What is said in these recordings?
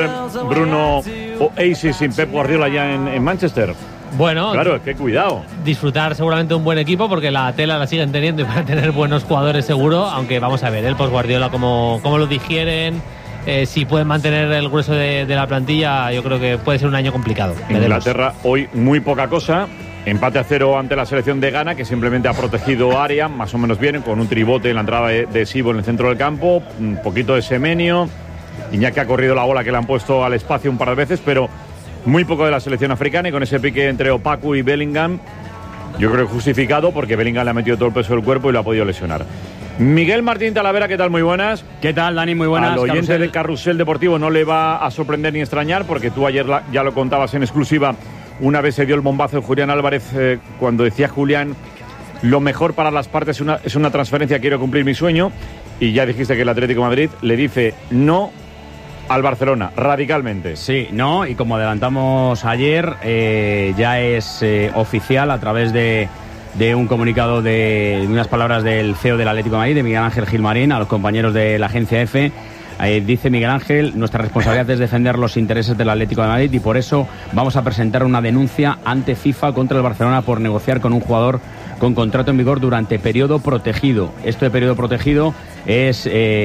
Bruno Oasis sin Pep Guardiola ya en Manchester. Bueno, claro, es que cuidado. Disfrutar seguramente un buen equipo porque la tela la siguen teniendo y van a tener buenos jugadores seguro, aunque vamos a ver el post Guardiola cómo lo digieren, si pueden mantener el grueso de la plantilla. Yo creo que puede ser un año complicado. Inglaterra hoy muy poca cosa. Empate a 0 ante la selección de Ghana, que simplemente ha protegido área, más o menos bien, con un tribote en la entrada de Sibo en el centro del campo, un poquito de Semenyo. Iñaki ha corrido la bola que le han puesto al espacio un par de veces, pero muy poco de la selección africana, y con ese pique entre Opaku y Bellingham, yo creo que justificado, porque Bellingham le ha metido todo el peso del cuerpo y lo ha podido lesionar. Miguel Martín Talavera, ¿qué tal? Muy buenas. ¿Qué tal, Dani? Muy buenas. Al oyente de Carrusel Deportivo no le va a sorprender ni extrañar, porque tú ayer ya lo contabas en exclusiva. Una vez se dio el bombazo de Julián Álvarez cuando decía Julián: lo mejor para las partes es una transferencia, quiero cumplir mi sueño. Y ya dijiste que el Atlético de Madrid le dice no al Barcelona, radicalmente. Sí, no, y como adelantamos ayer, ya es oficial a través de un comunicado, de unas palabras del CEO del Atlético de Madrid, de Miguel Ángel Gilmarín, a los compañeros de la agencia EFE. Dice Miguel Ángel: nuestra responsabilidad es defender los intereses del Atlético de Madrid y por eso vamos a presentar una denuncia ante FIFA contra el Barcelona por negociar con un jugador con contrato en vigor durante periodo protegido. Esto de periodo protegido es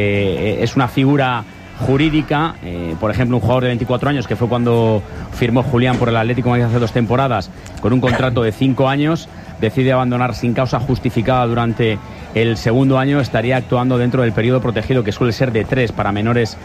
una figura jurídica. Por ejemplo, un jugador de 24 años, que fue cuando firmó Julián por el Atlético de Madrid hace 2 temporadas, con un contrato de 5 años, decide abandonar sin causa justificada durante el segundo año, estaría actuando dentro del periodo protegido, que suele ser de 3 para menores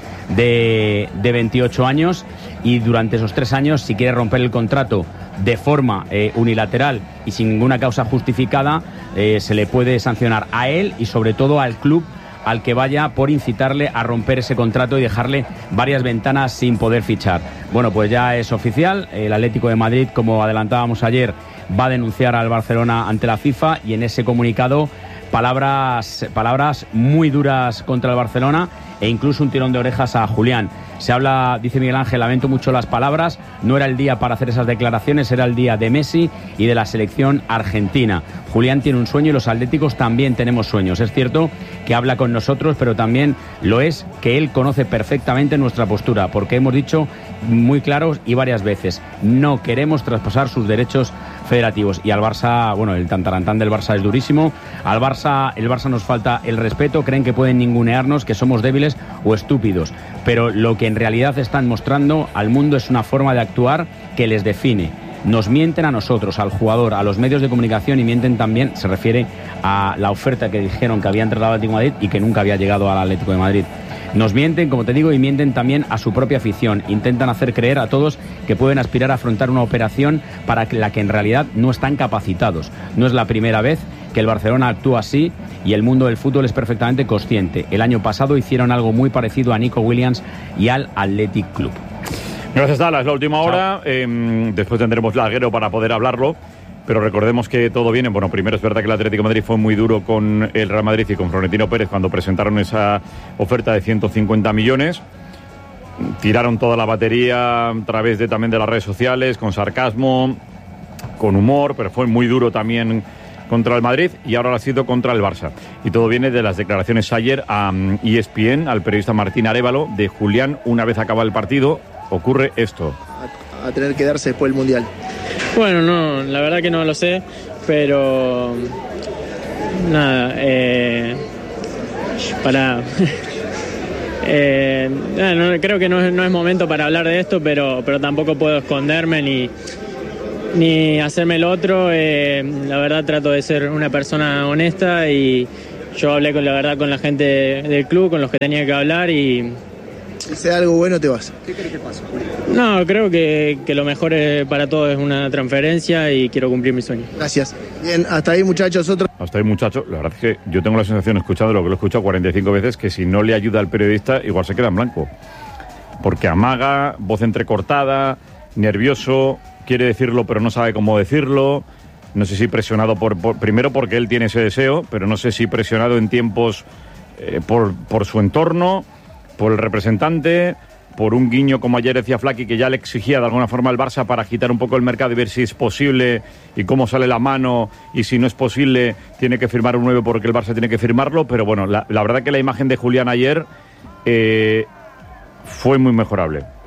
de 28 años, y durante esos 3 años, si quiere romper el contrato de forma unilateral y sin ninguna causa justificada, se le puede sancionar a él y sobre todo al club al que vaya, por incitarle a romper ese contrato y dejarle varias ventanas sin poder fichar. Bueno, pues ya es oficial. El Atlético de Madrid, como adelantábamos ayer, va a denunciar al Barcelona ante la FIFA, y en ese comunicado palabras muy duras contra el Barcelona e incluso un tirón de orejas a Julián. Se habla, dice Miguel Ángel: lamento mucho las palabras, no era el día para hacer esas declaraciones, era el día de Messi y de la selección argentina. Julián tiene un sueño y los atléticos también tenemos sueños. Es cierto que habla con nosotros, pero también lo es que él conoce perfectamente nuestra postura, porque hemos dicho muy claros y varias veces: no queremos traspasar sus derechos federativos. Y al Barça, bueno, el tantarantán del Barça es durísimo. El Barça nos falta el respeto, creen que pueden ningunearnos, que somos débiles o estúpidos, pero lo que en realidad están mostrando al mundo es una forma de actuar que les define. Nos mienten a nosotros, al jugador, a los medios de comunicación, y mienten también, se refiere a la oferta que dijeron que había entregado al Atlético de Madrid y que nunca había llegado al Atlético de Madrid. Nos mienten, como te digo, y mienten también a su propia afición. Intentan hacer creer a todos que pueden aspirar a afrontar una operación para la que en realidad no están capacitados. No es la primera vez que el Barcelona actúa así, y el mundo del fútbol es perfectamente consciente. El año pasado hicieron algo muy parecido a Nico Williams y al Athletic Club. Gracias, Dala. Es la última hora. Después tendremos larguero para poder hablarlo. Pero recordemos que todo viene. Bueno, primero es verdad que el Atlético de Madrid fue muy duro con el Real Madrid y con Florentino Pérez cuando presentaron esa oferta de 150 millones. Tiraron toda la batería a través también de las redes sociales, con sarcasmo, con humor, pero fue muy duro también contra el Madrid, y ahora lo ha sido contra el Barça. Y todo viene de las declaraciones ayer a ESPN, al periodista Martín Arévalo, de Julián una vez acaba el partido. Ocurre esto. A tener que darse después del Mundial. Bueno, no, la verdad que no lo sé, pero nada, creo que no es momento para hablar de esto, pero tampoco puedo esconderme ni hacerme el otro. La verdad trato de ser una persona honesta, y yo hablé con la gente del club, con los que tenía que hablar, y si sea algo bueno te vas. ¿Qué crees que pasa, Julio? No, creo que lo mejor para todos es una transferencia y quiero cumplir mi sueño. Gracias. Bien, hasta ahí, muchachos. Hasta ahí, muchachos. La verdad es que yo tengo la sensación, escuchando lo que lo he escuchado 45 veces, que si no le ayuda al periodista, igual se queda en blanco. Porque amaga, voz entrecortada, nervioso, quiere decirlo pero no sabe cómo decirlo. No sé si presionado primero porque él tiene ese deseo, pero no sé si presionado en tiempos por su entorno, por el representante, por un guiño, como ayer decía Flaky, que ya le exigía de alguna forma al Barça para agitar un poco el mercado y ver si es posible y cómo sale la mano, y si no es posible tiene que firmar un 9 porque el Barça tiene que firmarlo. Pero bueno, la verdad que la imagen de Julián ayer fue muy mejorable.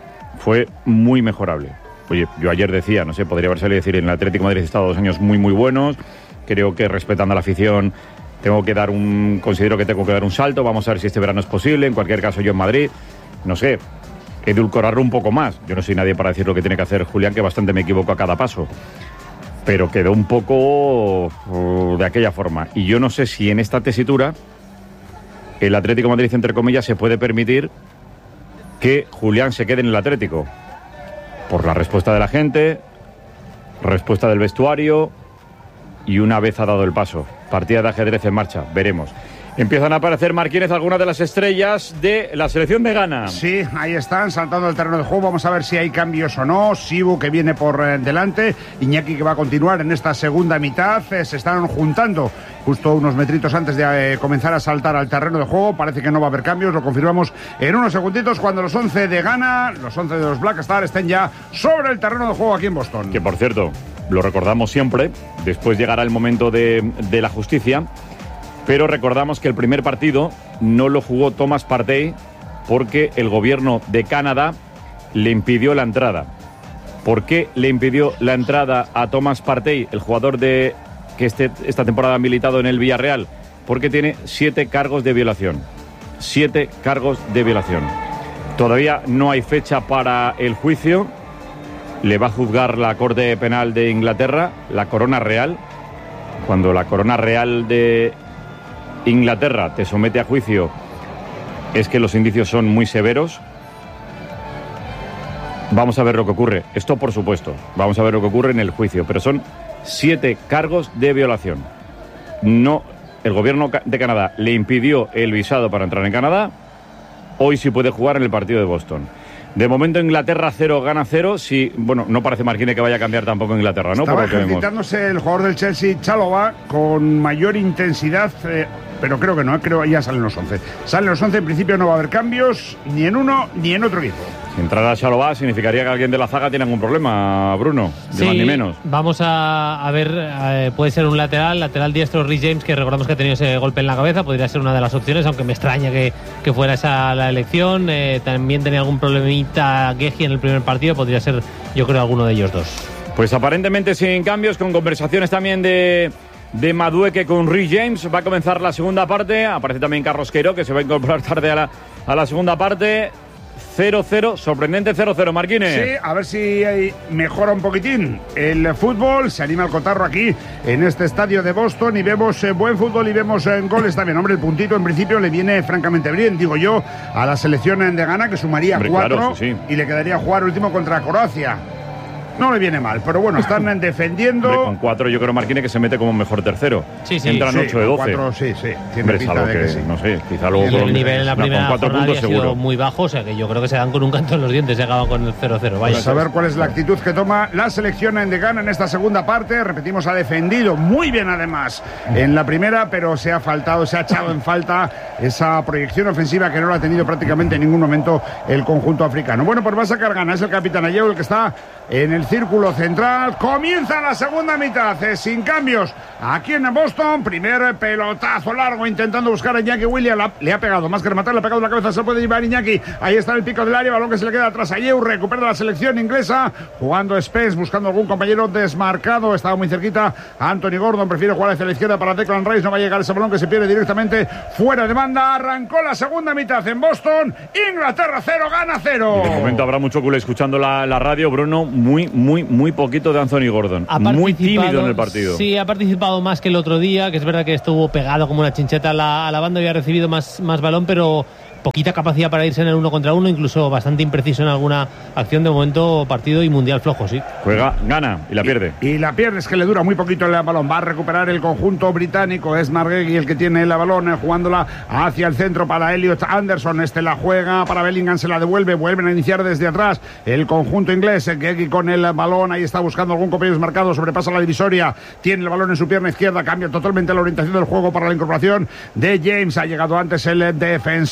fue muy mejorable. Oye, yo ayer decía, no sé, podría haber salido a decir, en el Atlético de Madrid he estado 2 años muy, muy buenos, creo que respetando a la afición considero que tengo que dar un salto, vamos a ver si este verano es posible, en cualquier caso yo en Madrid, no sé, edulcorarlo un poco más. Yo no soy nadie para decir lo que tiene que hacer Julián, que bastante me equivoco a cada paso, pero quedó un poco de aquella forma. Y yo no sé si en esta tesitura el Atlético de Madrid, entre comillas, se puede permitir que Julián se quede en el Atlético. Por la respuesta de la gente, respuesta del vestuario y una vez ha dado el paso. Partida de ajedrez en marcha, veremos. Empiezan a aparecer, Marquínez, algunas de las estrellas de la selección de Ghana. Sí, ahí están, saltando el terreno de juego. Vamos a ver si hay cambios o no. Sibu, que viene por delante. Iñaki, que va a continuar en esta segunda mitad. Se están juntando justo unos metritos antes de comenzar a saltar al terreno de juego. Parece que no va a haber cambios. Lo confirmamos en unos segunditos cuando los 11 de Ghana, los 11 de los Black Stars, estén ya sobre el terreno de juego aquí en Boston. Que, por cierto, lo recordamos siempre. Después llegará el momento de la justicia. Pero recordamos que el primer partido no lo jugó Thomas Partey porque el gobierno de Canadá le impidió la entrada. ¿Por qué le impidió la entrada a Thomas Partey, el jugador que esta temporada ha militado en el Villarreal? Porque tiene 7 cargos de violación. 7 cargos de violación. Todavía no hay fecha para el juicio. Le va a juzgar la Corte Penal de Inglaterra, la Corona Real. Cuando la Corona Real de Inglaterra te somete a juicio, es que los indicios son muy severos. Vamos a ver lo que ocurre. Esto, por supuesto, vamos a ver lo que ocurre en el juicio, pero son 7 cargos de violación. No, el gobierno de Canadá le impidió el visado para entrar en Canadá. Hoy sí puede jugar en el partido de Boston. De momento Inglaterra 0, Ghana 0. Sí, bueno, no parece, Marquínez, que vaya a cambiar tampoco Inglaterra, ¿no? Estaba por lo que ejercitándose el jugador del Chelsea, Chalobah, con mayor intensidad, pero creo que no, creo que ya salen los 11. Salen los 11, en principio no va a haber cambios, ni en uno ni en otro equipo. Si entrara Chalobah significaría que alguien de la zaga tiene algún problema, Bruno, de más ni menos. Vamos a ver, puede ser un lateral diestro, Rhys James, que recordamos que ha tenido ese golpe en la cabeza, podría ser una de las opciones, aunque me extraña que fuera esa la elección. También tenía algún problemita Guehi en el primer partido, podría ser, yo creo, alguno de ellos dos. Pues aparentemente sin cambios, con conversaciones también de Madueke con Rhys James. Va a comenzar la segunda parte, aparece también Carlos Queiro, que se va a incorporar tarde a la segunda parte. 0-0, sorprendente 0-0, Marquínez. Sí, a ver si mejora un poquitín el fútbol. Se anima el cotarro aquí en este estadio de Boston y vemos buen fútbol y vemos goles también. Hombre, el puntito en principio le viene francamente bien, digo yo, a la selección de Ghana, que sumaría 4, claro, sí. Y le quedaría jugar último contra Croacia. No le viene mal, pero bueno, están defendiendo. Hombre, con 4 yo creo, Marquínez, que se mete como mejor tercero. Sí. Entran 8 de 12. 4, sí. Tiene Hombre, pinta de que sí. No sé, quizá luego el nivel en la primera con 4 jornada puntos ha sido seguro. muy bajo, o sea que yo creo que se dan con un canto en los dientes y acaban con el 0-0. Vaya. Pues a ver cuál es la actitud que toma la selección de Ghana en esta segunda parte. Repetimos, ha defendido muy bien además en la primera, pero se ha echado en falta esa proyección ofensiva que no la ha tenido prácticamente en ningún momento el conjunto africano. Bueno, pues va a sacar Ghana, es el capitán Ayew el que está en el círculo central. Comienza la segunda mitad, sin cambios. Aquí en Boston, primer pelotazo largo intentando buscar a Iñaki Williams. Le ha pegado, más que rematar, le ha pegado en la cabeza, se puede llevar Iñaki. Ahí está el pico del área, balón que se le queda atrás a Ayew. Recupera la selección inglesa, jugando Spence, buscando algún compañero desmarcado. Estaba muy cerquita Anthony Gordon, prefiere jugar hacia la izquierda para Declan Rice. No va a llegar ese balón que se pierde directamente fuera de banda. Arrancó la segunda mitad en Boston. Inglaterra 0, Ghana 0. De momento habrá mucho culé escuchando la radio, Bruno. Muy poquito de Anthony Gordon. Muy tímido en el partido. Sí, ha participado más que el otro día, que es verdad que estuvo pegado como una chincheta a la banda y ha recibido más balón, pero poquita capacidad para irse en el 1 contra 1, incluso bastante impreciso en alguna acción. De momento, partido y mundial flojo, sí. Juega, gana y la pierde. Y la pierde, es que le dura muy poquito el balón. Va a recuperar el conjunto británico. Es Marguegui el que tiene el balón, jugándola hacia el centro para Elliot Anderson. La juega para Bellingham, se la devuelve. Vuelven a iniciar desde atrás el conjunto inglés. Gegui con el balón, ahí está buscando algún compañero desmarcado. Sobrepasa la divisoria. Tiene el balón en su pierna izquierda. Cambia totalmente la orientación del juego para la incorporación de James. Ha llegado antes el defensor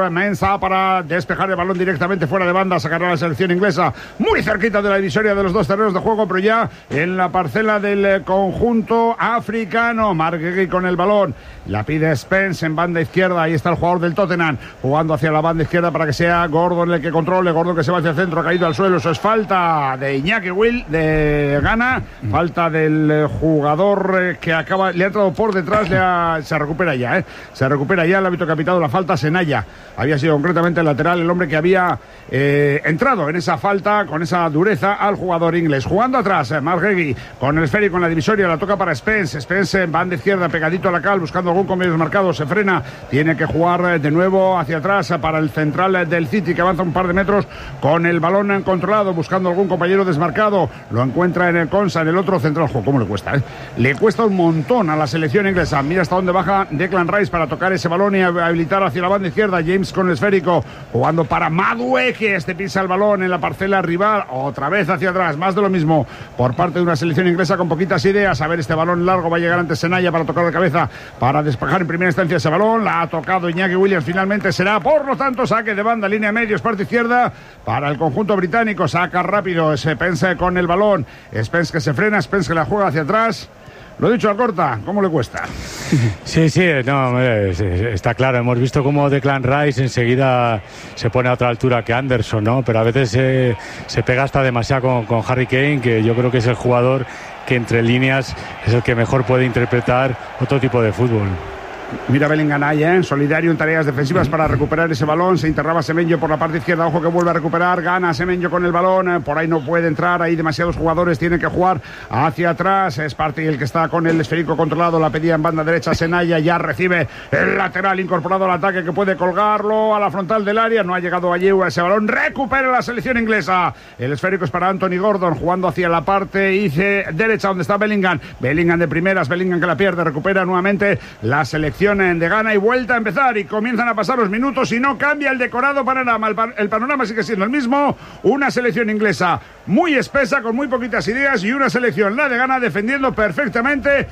Mensah para despejar el balón directamente fuera de banda, sacará la selección inglesa muy cerquita de la divisoria de los dos terrenos de juego, pero ya en la parcela del conjunto africano. Marguerite con el balón, la pide Spence en banda izquierda, ahí está el jugador del Tottenham jugando hacia la banda izquierda para que sea Gordon el que controle, Gordon que se va hacia el centro, ha caído al suelo, eso es falta de Iñaki Will de Ghana, falta del jugador que acaba, le ha entrado por detrás, se recupera ya, se recupera ya el árbitro que ha pitado la falta, Senaya, había sido concretamente el lateral, el hombre que había entrado en esa falta con esa dureza al jugador inglés. Jugando atrás, Marguerite con el esférico en la divisoria, la toca para Spence, Spence en banda izquierda, pegadito a la cal, buscando algún comienzo marcado, se frena, tiene que jugar de nuevo hacia atrás para el central del City, que avanza un par de metros con el balón controlado, buscando algún compañero desmarcado, lo encuentra en el Consa, en el otro central. ¿Cómo le cuesta? Le cuesta un montón a la selección inglesa. Mira hasta dónde baja Declan Rice para tocar ese balón y habilitar hacia la banda izquierda. James con el esférico, jugando para Madueke, que este pisa el balón en la parcela rival, otra vez hacia atrás, más de lo mismo por parte de una selección inglesa con poquitas ideas. A ver, este balón largo va a llegar ante Senaya para tocar de cabeza, para despejar en primera instancia ese balón. La ha tocado Iñaki Williams, finalmente será, por lo tanto, saque de banda, línea medios, parte izquierda para el conjunto británico. Saca rápido Spence con el balón, Spence que se frena, Spence que la juega hacia atrás. Lo he dicho, Alcorta, ¿cómo le cuesta? Sí, no, está claro. Hemos visto cómo Declan Rice enseguida se pone a otra altura que Anderson, ¿no? Pero a veces se pega hasta demasiado con Harry Kane, que yo creo que es el jugador que entre líneas es el que mejor puede interpretar otro tipo de fútbol. Mira Bellingham ahí, en solidario en tareas defensivas para recuperar ese balón. Se interraba Semenyo por la parte izquierda, ojo que vuelve a recuperar, gana Semenyo con el balón, por ahí no puede entrar, hay demasiados jugadores, tiene que jugar hacia atrás. Es Partey el que está con el esférico controlado, la pedía en banda derecha Senaya, ya recibe el lateral incorporado al ataque que puede colgarlo a la frontal del área, no ha llegado allí ese balón, recupera la selección inglesa. El esférico es para Anthony Gordon, jugando hacia la parte derecha donde está Bellingham de primeras, Bellingham que la pierde, recupera nuevamente la selección de Ghana y vuelta a empezar y comienzan a pasar los minutos y no cambia el decorado panorama. El panorama sigue siendo el mismo, una selección inglesa muy espesa, con muy poquitas ideas, y una selección, la de Ghana, defendiendo perfectamente.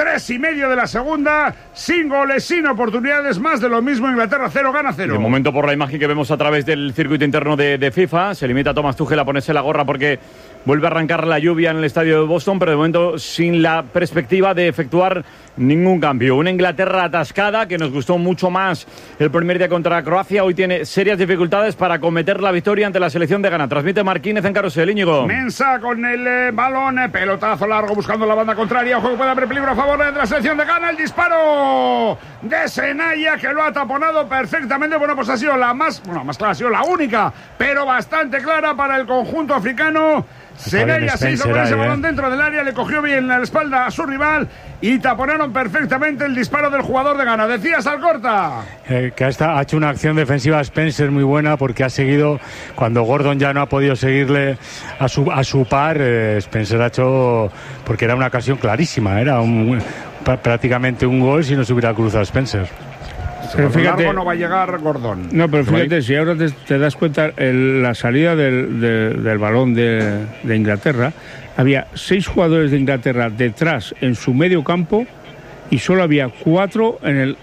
3,5 de la segunda, sin goles, sin oportunidades, más de lo mismo. Inglaterra 0, Ghana 0. De momento, por la imagen que vemos a través del circuito interno de FIFA, se limita a Thomas Tuchel a ponerse la gorra porque vuelve a arrancar la lluvia en el estadio de Boston, pero de momento sin la perspectiva de efectuar ningún cambio. Una Inglaterra atascada que nos gustó mucho más el primer día contra Croacia. Hoy tiene serias dificultades para cometer la victoria ante la selección de Ghana. Transmite Marquínez en carrusel, Íñigo. Mensah con el balón, pelotazo largo buscando la banda contraria. Ojo que puede haber peligro a favor de la selección de Ghana. El disparo de Senaya, que lo ha taponado perfectamente. Bueno, pues ha sido la más clara, ha sido la única, pero bastante clara para el conjunto africano. Senaya se hizo con ese balón dentro del área, le cogió bien la espalda a su rival y taponaron perfectamente el disparo del jugador de Ghana. Decías, Alcorta. Que ha hecho una acción defensiva Spencer muy buena, porque ha seguido cuando Gordon ya no ha podido seguirle a su par. Spencer ha hecho, porque era una ocasión clarísima, era prácticamente un gol si no se hubiera cruzado Spencer. Pero fíjate, no va a llegar Gordon. No, pero fíjate, si ahora te das cuenta, la salida del balón de Inglaterra, había 6 jugadores de Inglaterra detrás en su medio campo y solo había 4 en el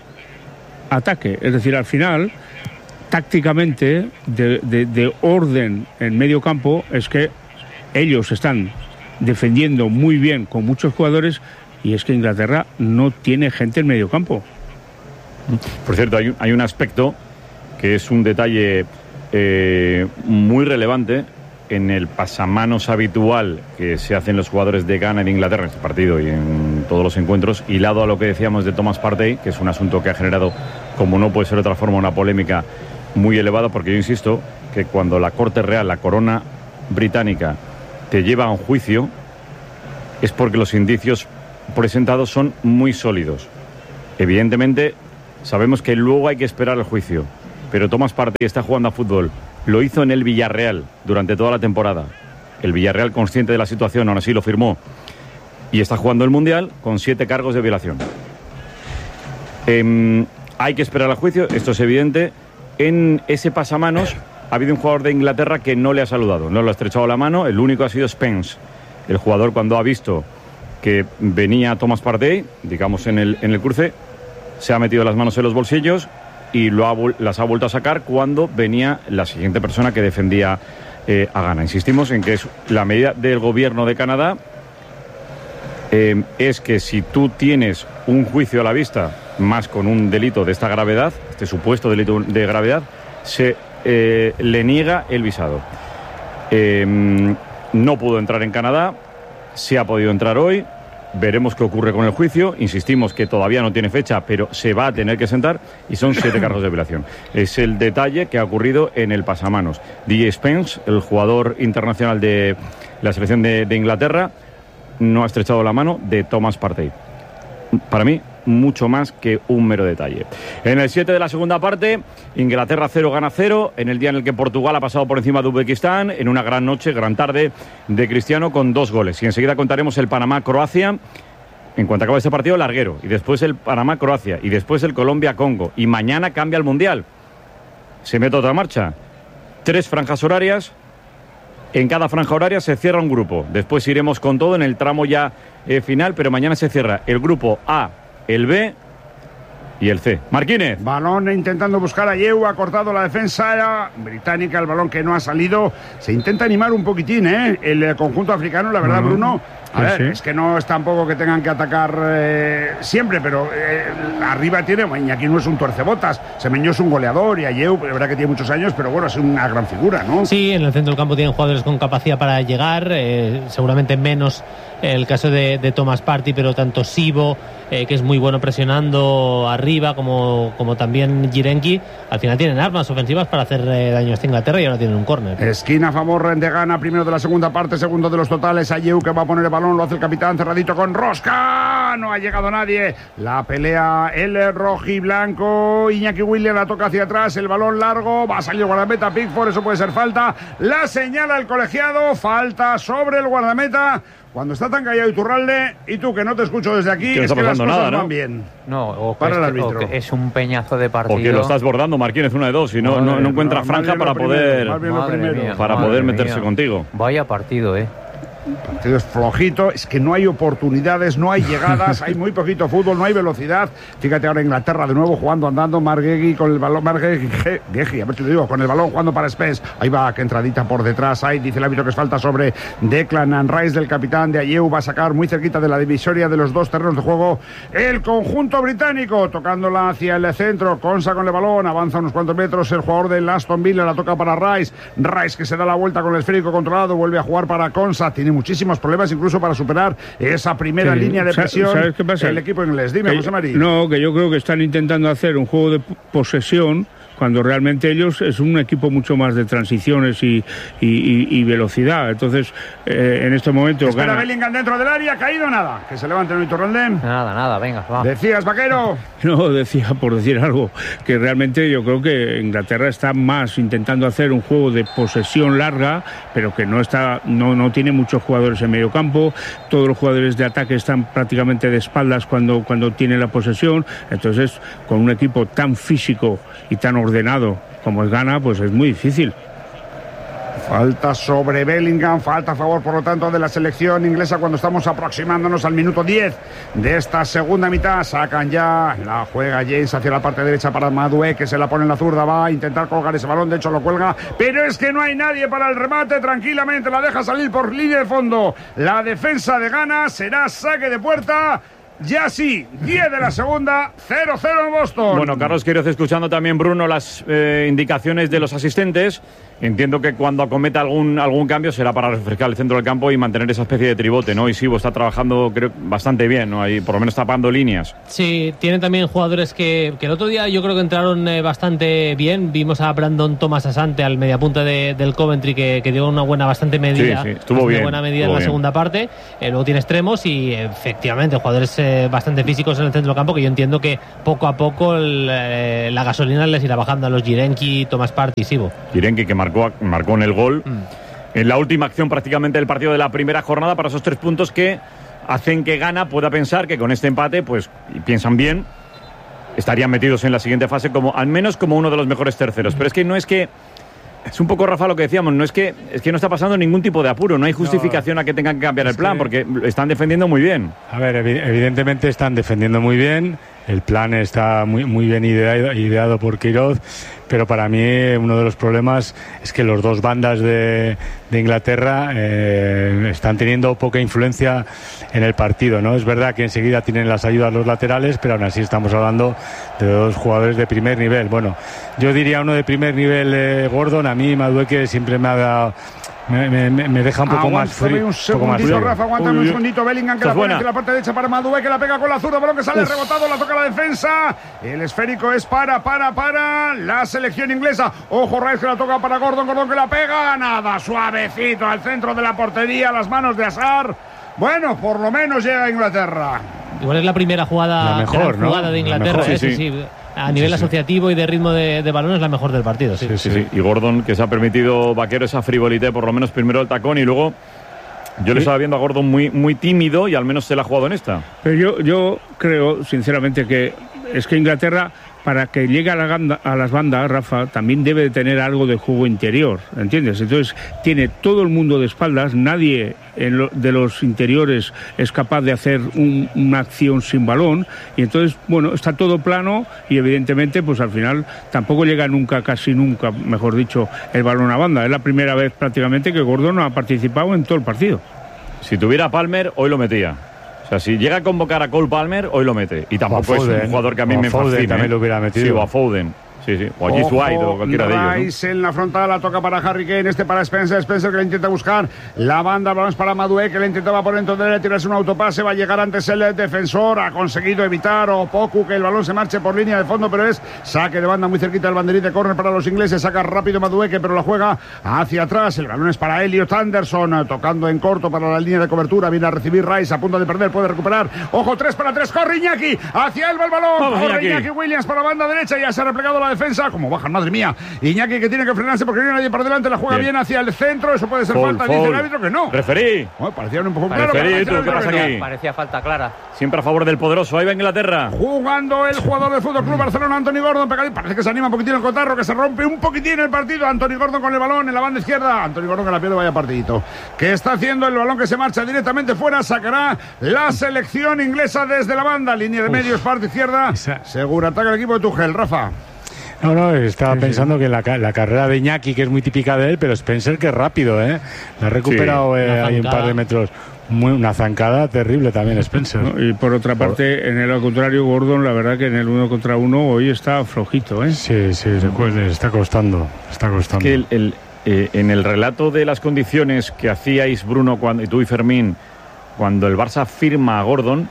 ataque. Es decir, al final, tácticamente, de orden en medio campo, es que ellos están defendiendo muy bien con muchos jugadores, y es que Inglaterra no tiene gente en medio campo. Por cierto, hay un aspecto que es un detalle muy relevante en el pasamanos habitual que se hacen los jugadores de Ghana en Inglaterra en este partido y en todos los encuentros, hilado a lo que decíamos de Thomas Partey, que es un asunto que ha generado, como no puede ser de otra forma, una polémica muy elevada, porque yo insisto que cuando la Corte Real, la corona británica, te lleva a un juicio, es porque los indicios presentados son muy sólidos. Evidentemente, sabemos que luego hay que esperar el juicio, pero Thomas Partey está jugando a fútbol. Lo hizo en el Villarreal durante toda la temporada. El Villarreal, consciente de la situación, aún así lo firmó. Y está jugando el Mundial con 7 cargos de violación. Hay que esperar al juicio, esto es evidente. En ese pasamanos ha habido un jugador de Inglaterra que no le ha saludado, no le ha estrechado la mano. El único ha sido Spence. El jugador, cuando ha visto que venía Thomas Partey, digamos en el cruce, se ha metido las manos en los bolsillos y las ha vuelto a sacar cuando venía la siguiente persona que defendía a Ghana. Insistimos en que es la medida del gobierno de Canadá, es que si tú tienes un juicio a la vista, más con un delito de esta gravedad, este supuesto delito de gravedad, se le niega el visado. No pudo entrar en Canadá, se ha podido entrar hoy. Veremos qué ocurre con el juicio. Insistimos que todavía no tiene fecha, pero se va a tener que sentar y son 7 cargos de violación. Es el detalle que ha ocurrido en el pasamanos. DJ Spence, el jugador internacional de la selección de Inglaterra, no ha estrechado la mano de Thomas Partey. Para mí, mucho más que un mero detalle. En el 7 de la segunda parte, Inglaterra 0, Ghana 0, en el día en el que Portugal ha pasado por encima de Uzbekistán, en una gran noche, gran tarde de Cristiano con 2 goles. Y enseguida contaremos el Panamá-Croacia. En cuanto acabe este partido, larguero. Y después el Panamá-Croacia. Y después el Colombia-Congo. Y mañana cambia el Mundial. Se mete otra marcha. 3 franjas horarias. En cada franja horaria se cierra un grupo. Después iremos con todo en el tramo ya final, pero mañana se cierra el grupo A, el B y el C. Marquínez. Balón intentando buscar a Yeu, ha cortado la defensa británica, el balón que no ha salido. Se intenta animar un poquitín, el conjunto africano, la verdad, Bruno. A ver, es que no es tampoco que tengan que atacar siempre, pero arriba tiene, Iñaki no es un tuercebotas, Semenyo es un goleador y Ayew, la verdad que tiene muchos años, pero bueno, es una gran figura, ¿no? Sí, en el centro del campo tienen jugadores con capacidad para llegar, seguramente menos el caso de Thomas Partey, pero tanto Sibo, que es muy bueno presionando arriba, como también Jirenki, al final tienen armas ofensivas para hacer daño a esta Inglaterra y ahora tienen un córner. Esquina a favor de Ghana, primero de la segunda parte, segundo de los totales. Ayew que va a poner el balón, lo hace el capitán, cerradito con Rosca, no ha llegado nadie. La pelea el rojiblanco, Iñaki Williams la toca hacia atrás, el balón largo, va a salir el guardameta Pickford, eso puede ser falta. La señala el colegiado, falta sobre el guardameta. Cuando está tan callado Iturralde, y tú que no te escucho desde aquí, no es que las cosas nada, ¿no? van bien. No, o para el que, árbitro. O que es un peñazo de partido. O que lo estás bordando, Marquínez, una de dos, y no encuentra franja para poder meterse contigo. Vaya partido, El partido es flojito, es que no hay oportunidades, no hay llegadas, hay muy poquito fútbol, no hay velocidad. Fíjate ahora Inglaterra de nuevo jugando, andando, Marguegui con el balón, Marguegui, a ver si lo digo, con el balón jugando para Spence. Ahí va, que entradita por detrás, ahí dice el árbitro que es falta sobre Declan Rice del capitán de Ayew, va a sacar muy cerquita de la divisoria de los dos terrenos de juego el conjunto británico, tocándola hacia el centro, Konsa con el balón, avanza unos cuantos metros el jugador del Aston Villa, la toca para Rice que se da la vuelta con el esférico controlado, vuelve a jugar para Konsa, tiene muchísimos problemas incluso para superar esa primera línea de presión. ¿Sabes qué pasa? El equipo inglés. Dime, José María. No, que yo creo que están intentando hacer un juego de posesión cuando realmente ellos es un equipo mucho más de transiciones y velocidad. Entonces, en este momento... Espera Bellingham dentro del área, caído nada. Que se levante el Iturralde. Nada, venga, va. ¿Decías, Vaquero? No, decía por decir algo, que realmente yo creo que Inglaterra está más intentando hacer un juego de posesión larga, pero que no tiene muchos jugadores en medio campo, todos los jugadores de ataque están prácticamente de espaldas cuando tienen la posesión, entonces con un equipo tan físico y tan ordenado como es Ghana, pues es muy difícil. Falta sobre Bellingham, falta a favor por lo tanto de la selección inglesa cuando estamos aproximándonos al minuto 10 de esta segunda mitad. Sacan ya, la juega James hacia la parte derecha para Madué, que se la pone en la zurda, va a intentar colgar ese balón, de hecho lo cuelga, pero es que no hay nadie para el remate, tranquilamente la deja salir por línea de fondo. La defensa de Ghana, será saque de puerta. Ya sí, 10 de la segunda, 0-0 en Boston. Bueno, Carlos Queiroz escuchando también, Bruno, las indicaciones de los asistentes. Entiendo que cuando acometa algún cambio será para refrescar el centro del campo y mantener esa especie de tribote, ¿no? Y Sibo está trabajando, creo, bastante bien, ¿no? Ahí por lo menos tapando líneas. Sí, tiene también jugadores que el otro día yo creo que entraron bastante bien. Vimos a Brandon Thomas Asante, al mediapunta del Coventry, que dio una bastante medida. Sí, estuvo bien. Buena medida en la segunda parte. Luego tiene extremos y efectivamente jugadores bastante físicos en el centro del campo, que yo entiendo que poco a poco la gasolina les irá bajando a los Jirenki, Thomas Partey y Sibo. Jirenki que marcó en el gol en la última acción prácticamente del partido de la primera jornada para esos 3 puntos que hacen que Ghana pueda pensar que con este empate, pues, y piensan bien, estarían metidos en la siguiente fase como al menos como uno de los mejores terceros. Pero es que no es que... Es un poco, Rafa, lo que decíamos, es que no está pasando ningún tipo de apuro, no hay justificación a que tengan que cambiar el plan, porque están defendiendo muy bien. A ver, evidentemente están defendiendo muy bien, el plan está muy bien ideado por Queiroz, pero para mí uno de los problemas es que los dos bandas de Inglaterra están teniendo poca influencia en el partido, ¿no? Es verdad que enseguida tienen las ayudas los laterales, pero aún así estamos hablando de dos jugadores de primer nivel. Bueno, yo diría uno de primer nivel, Gordon. A mí Madueke siempre me ha dado... Me deja un poco más frío. Un segundito, Rafa, aguántame un segundito. Bellingham que la pone hacia la parte derecha para Madueke, que la pega con la zurda, balón que sale rebotado, la toca la defensa. El esférico es para la selección inglesa. Ojo, Rice que la toca para Gordon que la pega. Nada, suavecito al centro de la portería, las manos de Hazard. Bueno, por lo menos llega a Inglaterra. Igual es la primera jugada, la mejor, ¿no? jugada de Inglaterra. Sí. A nivel asociativo y de ritmo de balón es la mejor del partido. Sí. Y Gordon, que se ha permitido, Vaquero, esa frivolité, por lo menos primero el tacón y luego yo le estaba viendo a Gordon muy tímido y al menos se la ha jugado en esta. Pero yo creo, sinceramente, que es que Inglaterra, para que llegue a las bandas, Rafa, también debe de tener algo de juego interior, ¿entiendes? Entonces tiene todo el mundo de espaldas, nadie de los interiores es capaz de hacer una acción sin balón, y entonces, bueno, está todo plano y evidentemente, pues al final tampoco llega casi nunca, mejor dicho, el balón a banda. Es la primera vez prácticamente que Gordon no ha participado en todo el partido. Si tuviera Palmer, hoy lo metía. O sea, si llega a convocar a Cole Palmer, hoy lo mete. Y tampoco es un jugador que a mí me fascina. También lo hubiera metido. Sí, o a Foden. Sí. O a Gibbs White o cualquiera de ellos, Rice en la frontal, la toca para Harry Kane, para Spencer que le intenta buscar la banda, el balón es para Madueke, que le intentaba por dentro de él, tirarse un autopase, va a llegar antes el defensor, ha conseguido evitar Opoku que el balón se marche por línea de fondo, pero es saque de banda muy cerquita del banderín de córner para los ingleses, saca rápido Madueke, pero la juega hacia atrás, el balón es para Elliot Anderson, tocando en corto para la línea de cobertura, viene a recibir Rice, a punto de perder, puede recuperar, ojo, 3-3, corre Iñaki, hacia él va el balón, corre Iñaki Williams para la banda derecha, ya se ha replegado la defensa, como baja, madre mía, Iñaki que tiene que frenarse porque no hay nadie para delante, la juega bien hacia el centro, eso puede ser falta, dice el árbitro que no. Referí. Parecía un empujón claro. ¿Qué pasa aquí? Parecía falta clara. Siempre a favor del poderoso, ahí va Inglaterra. Jugando el jugador del Fútbol Club Barcelona, Anthony Gordon, pegadito, parece que se anima un poquitín el cotarro, que se rompe un poquitín el partido, Anthony Gordon con el balón en la banda izquierda, Anthony Gordon que la pierde, vaya partidito. ¿Qué está haciendo el balón que se marcha directamente fuera? Sacará la selección inglesa desde la banda, línea de medios, parte izquierda, seguro ataca el equipo de Tuchel, Rafa. No, estaba pensando que la carrera de Iñaki, que es muy típica de él, pero Spencer que es rápido, la ha recuperado ahí un par de metros. Una zancada terrible también Spencer. ¿No? Y por otra parte, en el contrario, Gordon, la verdad que en el 1 contra 1 hoy está flojito, Sí, le está costando. Que en el relato de las condiciones que hacíais, Bruno, y tú y Fermín, cuando el Barça firma a Gordon,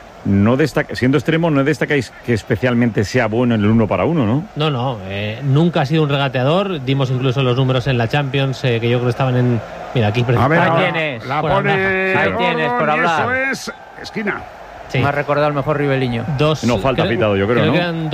siendo extremo, no destacáis que especialmente sea bueno en el 1 para 1, ¿no? No, nunca ha sido un regateador. Dimos incluso los números en la Champions, que yo creo que estaban en... Mira, aquí... A ver, ahí tienes. La pone ahí tienes, por hablar. Eso es esquina. Sí. Me ha recordado el mejor Ribeliño. No falta pitado, yo creo, ¿no? Que eran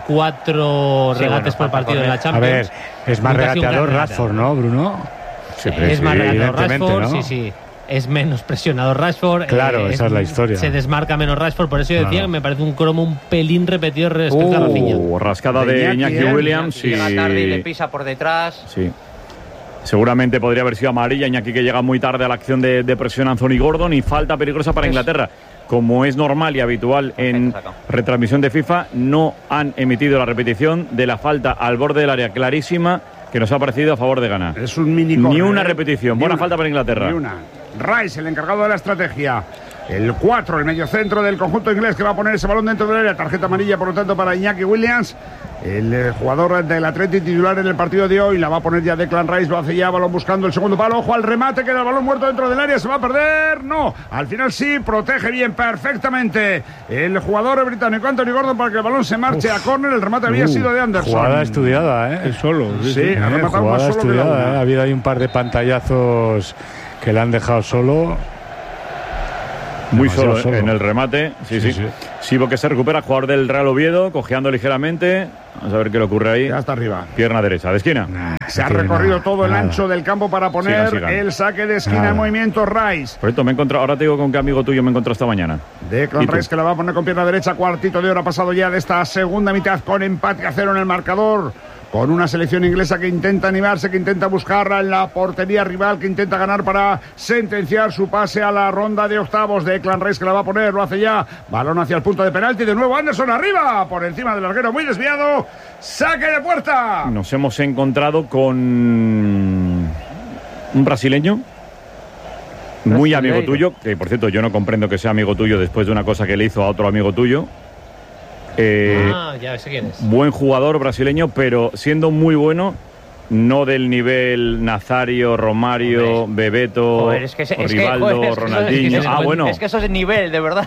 2,4 regates por partido en la Champions. A ver, es más regateador Rashford, ¿no, Bruno? Es más regateador Rashford, ¿no? Sí. Es menos presionado Rashford. Claro, esa es la historia. Se desmarca menos Rashford, por eso yo decía que me parece un cromo un pelín repetido respecto a Rafinha. Rascada de Iñaki Williams. Llega tarde y le pisa por detrás. Sí. Seguramente podría haber sido amarilla. Iñaki que llega muy tarde a la acción de presión Anthony Gordon y falta peligrosa para Inglaterra. Como es normal y habitual en retransmisión de FIFA, no han emitido la repetición de la falta al borde del área clarísima que nos ha parecido a favor de Ghana. Es un mini Ni una repetición. Buena falta para Inglaterra. Ni una. Rice, el encargado de la estrategia. El 4, el mediocentro del conjunto inglés que va a poner ese balón dentro del área. Tarjeta amarilla, por lo tanto, para Iñaki Williams. El jugador del Atleti titular en el partido de hoy. La va a poner ya Declan Rice. Lo hace ya, balón buscando el segundo palo. Ojo al remate, queda el balón muerto dentro del área. ¿Se va a perder? No. Al final sí, protege bien, perfectamente el jugador británico Anthony Gordon para que el balón se marche a córner. El remate había sido de Anderson. Jugada estudiada, Es solo. Sí, ha rematado más solo estudiada, Ha habido ahí un par de pantallazos que le han dejado solo. Muy solo en el remate. Sí. Sibo que se recupera, jugador del Real Oviedo, cojeando ligeramente. Vamos a ver qué le ocurre ahí. Ya está arriba. Pierna derecha, de esquina. Se ha recorrido todo el ancho del campo para poner el saque de esquina en movimiento Rice. Por cierto, me he encontrado, ahora te digo con qué amigo tuyo me encontré esta mañana. Declan Rice que la va a poner con pierna derecha, cuartito de hora pasado ya de esta segunda mitad con empate a 0 en el marcador. con una selección inglesa que intenta animarse, que intenta buscarla en la portería rival, que intenta ganar para sentenciar su pase a la ronda de octavos. Declan Rice que la va a poner, lo hace ya, balón hacia el punto de penalti, de nuevo Anderson arriba, por encima del larguero, muy desviado, saque de puerta. Nos hemos encontrado con un brasileño muy amigo tuyo, que por cierto yo no comprendo que sea amigo tuyo después de una cosa que le hizo a otro amigo tuyo. Ya sé quién es. Buen jugador brasileño, pero siendo muy bueno, no del nivel Nazario, Romario, Bebeto, Rivaldo, Ronaldinho. Bueno. Es que eso es nivel, de verdad.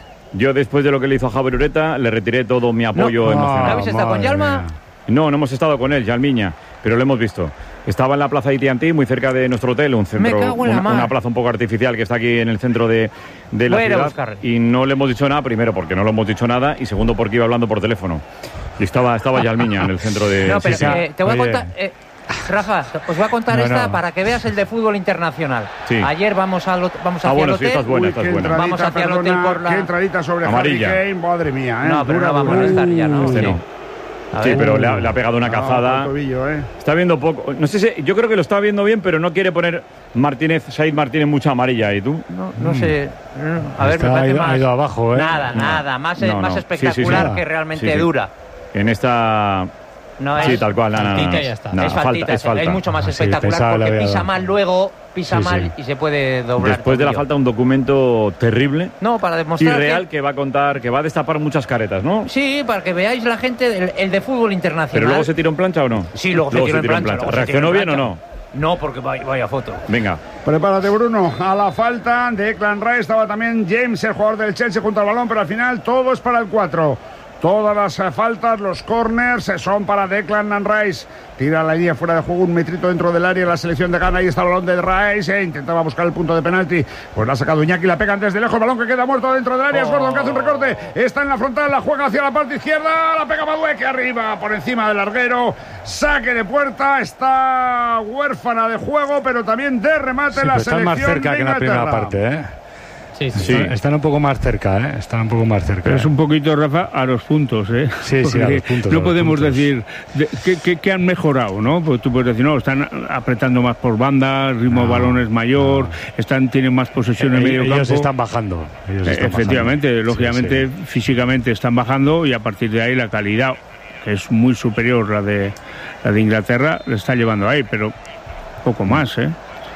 Yo después de lo que le hizo a Javier Ureta, le retiré todo mi apoyo emocional. ¿No habéis estado con Yalma? No hemos estado con él, Yalmiña, pero lo hemos visto. Estaba en la plaza de AT&T, muy cerca de nuestro hotel, un centro, una plaza un poco artificial que está aquí en el centro de la ciudad. Y no le hemos dicho nada, primero porque no le hemos dicho nada y segundo porque iba hablando por teléfono. Y estaba Yalmiña en el centro de... No, pero te voy a contar... Rafa, os voy a contar para que veas el de fútbol internacional. Sí. Ayer vamos hacia el hotel. Sí, estás buena. Vamos hacia el hotel por la... Qué entradita sobre Harry Kane, madre mía. No, pero no vamos a estar ya, ¿no? No. Sí, pero le ha pegado una cazada. Está viendo poco. No sé si, yo creo que lo está viendo bien, pero no quiere poner Said Martínez mucha amarilla. ¿Y tú? No sé. A ver, me parece más. Ha ido abajo, Nada. Más espectacular que realmente dura. En esta. No es, sí, tal cual, faltita y ya está. Es faltita, es mucho más espectacular porque pisa mal luego, mal y se puede doblar. Después de la falta, un documento terrible. No, para demostrar. Irreal que va a contar, que va a destapar muchas caretas, ¿no? Sí, para que veáis la gente, el de fútbol internacional. ¿Pero luego se tiró en plancha o no? Sí, luego se tiró en plancha. ¿Reaccionó bien o no? No, porque vaya foto. Venga. Prepárate, Bruno. A la falta de Declan Rice estaba también James, el jugador del Chelsea, junto al balón, pero al final todo es para el 4. Todas las faltas, los corners son para Declan Rice. Tira la línea fuera de juego, un metrito dentro del área. La selección de Ghana, ahí está el balón de Rice. Intentaba buscar el punto de penalti. Pues la ha sacado Iñaki, la pegan desde lejos. Balón que queda muerto dentro del área. Es Gordon que hace un recorte. Está en la frontal, la juega hacia la parte izquierda. La pega Madueque arriba, por encima del larguero. Saque de puerta. Está huérfana de juego, pero también de remate la selección. Están más cerca que en la primera parte, ¿eh? Sí. Están un poco más cerca, ¿eh? Pero es un poquito, Rafa, a los puntos, ¿eh? Sí, a los puntos. No podemos decir que han mejorado, ¿no? Pues tú puedes decir, no, están apretando más por banda, el ritmo de balón es mayor, tienen más posesión en medio campo. Ellos están bajando. Efectivamente, lógicamente, físicamente están bajando y a partir de ahí la calidad, que es muy superior la de Inglaterra, le está llevando ahí, pero poco más, ¿eh?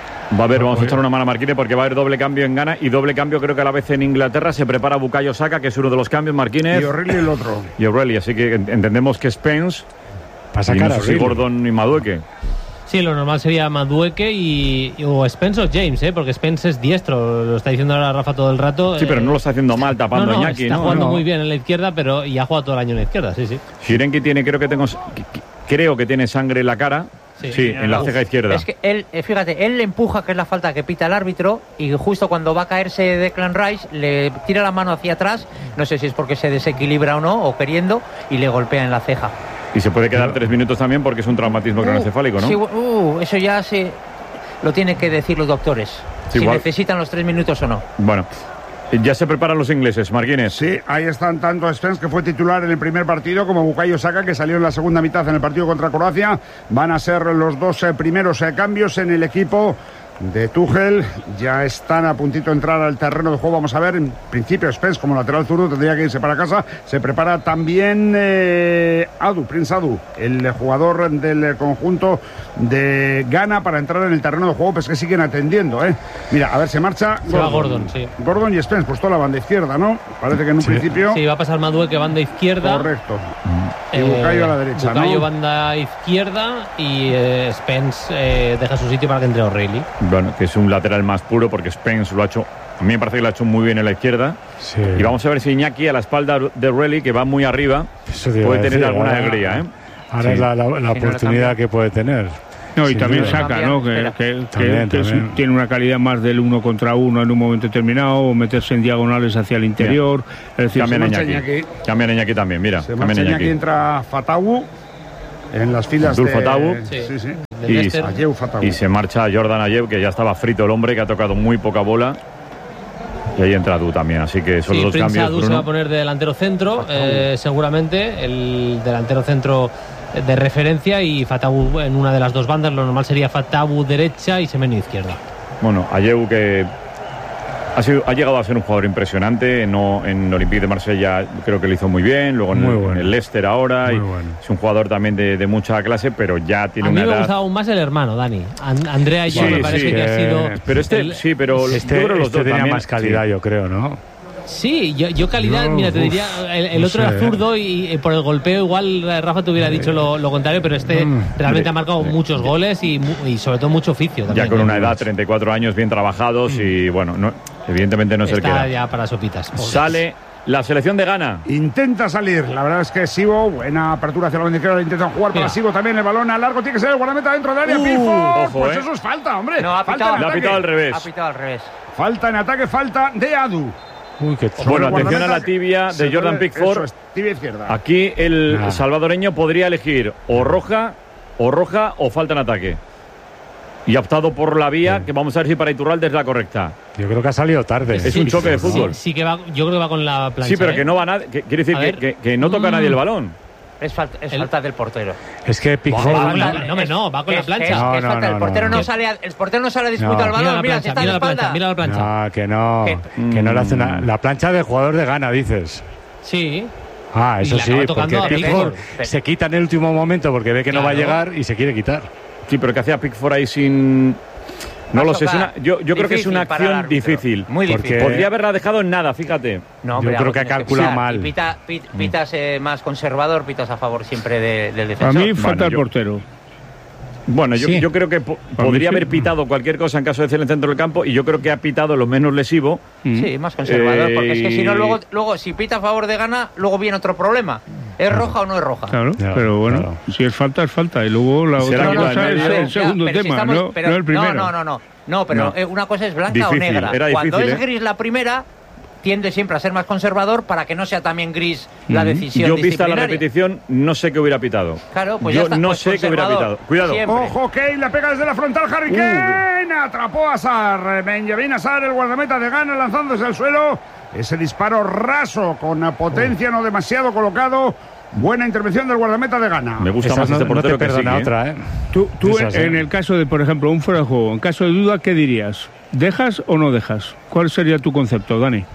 Vamos a echar una mano a Marquínez porque va a haber doble cambio en Ghana y doble cambio creo que a la vez en Inglaterra. Se prepara Bukayo Saka, que es uno de los cambios, Marquínez. Y O'Reilly el otro. Y O'Reilly, así que entendemos que Spence pasa cara, y Gordon y Madueque. Sí, lo normal sería Madueque o Spence o James, porque Spence es diestro, lo está diciendo ahora Rafa todo el rato. Sí, pero no lo está haciendo mal tapando a Iñaki, está jugando muy bien en la izquierda, pero y ha jugado todo el año en la izquierda, sí. Shirenki tiene, creo que tiene sangre en la cara. Sí, en la ceja izquierda. Es que él, fíjate, él le empuja, que es la falta que pita el árbitro, y justo cuando va a caerse Declan Rice, le tira la mano hacia atrás, no sé si es porque se desequilibra o no, o queriendo, y le golpea en la ceja. Y se puede quedar 3 minutos también porque es un traumatismo craneoencefálico, ¿no? Sí, eso ya lo tienen que decir los doctores, si igual necesitan los 3 minutos o no. Bueno. Ya se preparan los ingleses, Marquínez. Sí, ahí están tanto Spence, que fue titular en el primer partido, como Bukayo Saka, que salió en la segunda mitad en el partido contra Croacia. Van a ser los dos primeros cambios en el equipo de Tuchel. Ya están a puntito de entrar al terreno de juego. Vamos a ver, en principio Spence como lateral zurdo tendría que irse para casa. Se prepara también Prince Adu, el jugador del conjunto de Ghana, para entrar en el terreno de juego. Pues que siguen atendiendo, Mira, a ver, se marcha Gordon, sí. Gordon y Spence, pues toda la banda izquierda, ¿no? Parece que en un principio... Sí, va a pasar Madueque banda izquierda. Correcto. Y Bukayo a la derecha, Bukayo banda izquierda y Spence deja su sitio para que entre O'Reilly. Bueno, que es un lateral más puro porque Spence lo ha hecho, a mí me parece que lo ha hecho muy bien en la izquierda. Sí. Y vamos a ver si Iñaki, a la espalda de O'Reilly, que va muy arriba, puede tener alguna alegría, Ahora es la oportunidad que puede tener. No, y también Saka, ¿no? Que tiene una calidad más del 1 contra 1 en un momento determinado, o meterse en diagonales hacia el interior. Es decir, Cambian Iñaki también, mira. Se marcha Iñaki, entra Fatawu en las filas de... Fatawu. Sí. Y se marcha Jordan Ayew, que ya estaba frito el hombre, que ha tocado muy poca bola. Y ahí entra Adu también, así que son los dos cambios. Adu se va a poner de delantero centro, seguramente. El delantero centro de referencia, y Fatawu en una de las dos bandas. Lo normal sería Fatawu derecha y Semenyo izquierda. Bueno, Ayew, que ha llegado a ser un jugador impresionante. En Olympique de Marsella creo que lo hizo muy bien, luego en el Leicester ahora, y es un jugador también de mucha clase, pero ya tiene una edad. A mí me gustaba aún más el hermano, Dani. Andrea Ayew me parece que ha sido... Pero pero yo creo que los dos tenía también, más calidad, yo creo, ¿no? Sí, yo calidad, mira, te diría, el otro era zurdo y por el golpeo igual Rafa te hubiera dicho lo contrario, pero realmente ha marcado muchos goles y sobre todo mucho oficio también. Ya con una edad, 34 años, bien trabajados y bueno, evidentemente no es el que está ya para sopitas. Sale la selección de Ghana. Intenta salir, la verdad es que Sibo, buena apertura hacia la bandera, intentan jugar para Sibo también, el balón a largo, tiene que ser el guardameta dentro del área, Pickford. Pues eso es falta, hombre. No, ha pitado al revés. Ha pitado al revés. Falta en ataque, falta de Adu. Bueno, atención a la tibia de Jordan Pickford. Tibia izquierda. Aquí el salvadoreño podría elegir o roja o falta en ataque. Y ha optado por la vía que vamos a ver si para Iturralde es la correcta. Yo creo que ha salido tarde. Es un choque de fútbol. Sí que va, yo creo que va con la plancha. Sí, pero que no va nadie. Quiere decir que no toca a nadie el balón. Es falta del portero. Es que Pickford va con la plancha. Es falta del portero. El portero no sale a disputar el balón. Mira, si está en la espalda. Mira la plancha. Que no le hace una... La plancha del jugador de Ghana, dices. Sí. Eso sí, porque Pickford se quita en el último momento porque ve que no va a llegar y se quiere quitar. Sí, pero ¿qué hacía Pickford ahí sin...? No lo sé, yo creo que es una acción difícil. Muy difícil. Podría haberla dejado en nada, fíjate. No, yo creo que ha calculado mal. Pitas más conservador, pitas a favor siempre del defensor. A mí falta el portero. Bueno, yo creo que podría haber pitado cualquier cosa en caso de ser en el centro del campo, y yo creo que ha pitado lo menos lesivo. Sí, más conservador, porque es que si no, luego si pita a favor de Ghana, luego viene otro problema. ¿Es roja o no es roja? Claro, pero bueno, si es falta, es falta. Y luego la otra cosa es el segundo tema, no el primero. No, pero una cosa es blanca o negra. Cuando es gris la primera, tiende siempre a ser más conservador para que no sea también gris la decisión Yo, disciplinaria. vista la repetición, no sé qué hubiera pitado. Claro, pues yo ya está, no pues sé qué hubiera pitado. Cuidado. Siempre. Ojo, Kane, la pega desde la frontal, Harry Kane. Atrapó a Sarr. Benjamin Azar, el guardameta de Ghana, lanzándose al suelo. Ese disparo raso, con potencia, no demasiado colocado. Buena intervención del guardameta de Ghana. Me gusta más este portero que perdona otra, ¿eh? Tú en el caso de, por ejemplo, un fuera de juego, en caso de duda, ¿qué dirías? ¿Dejas o no dejas? ¿Cuál sería tu concepto, Dani?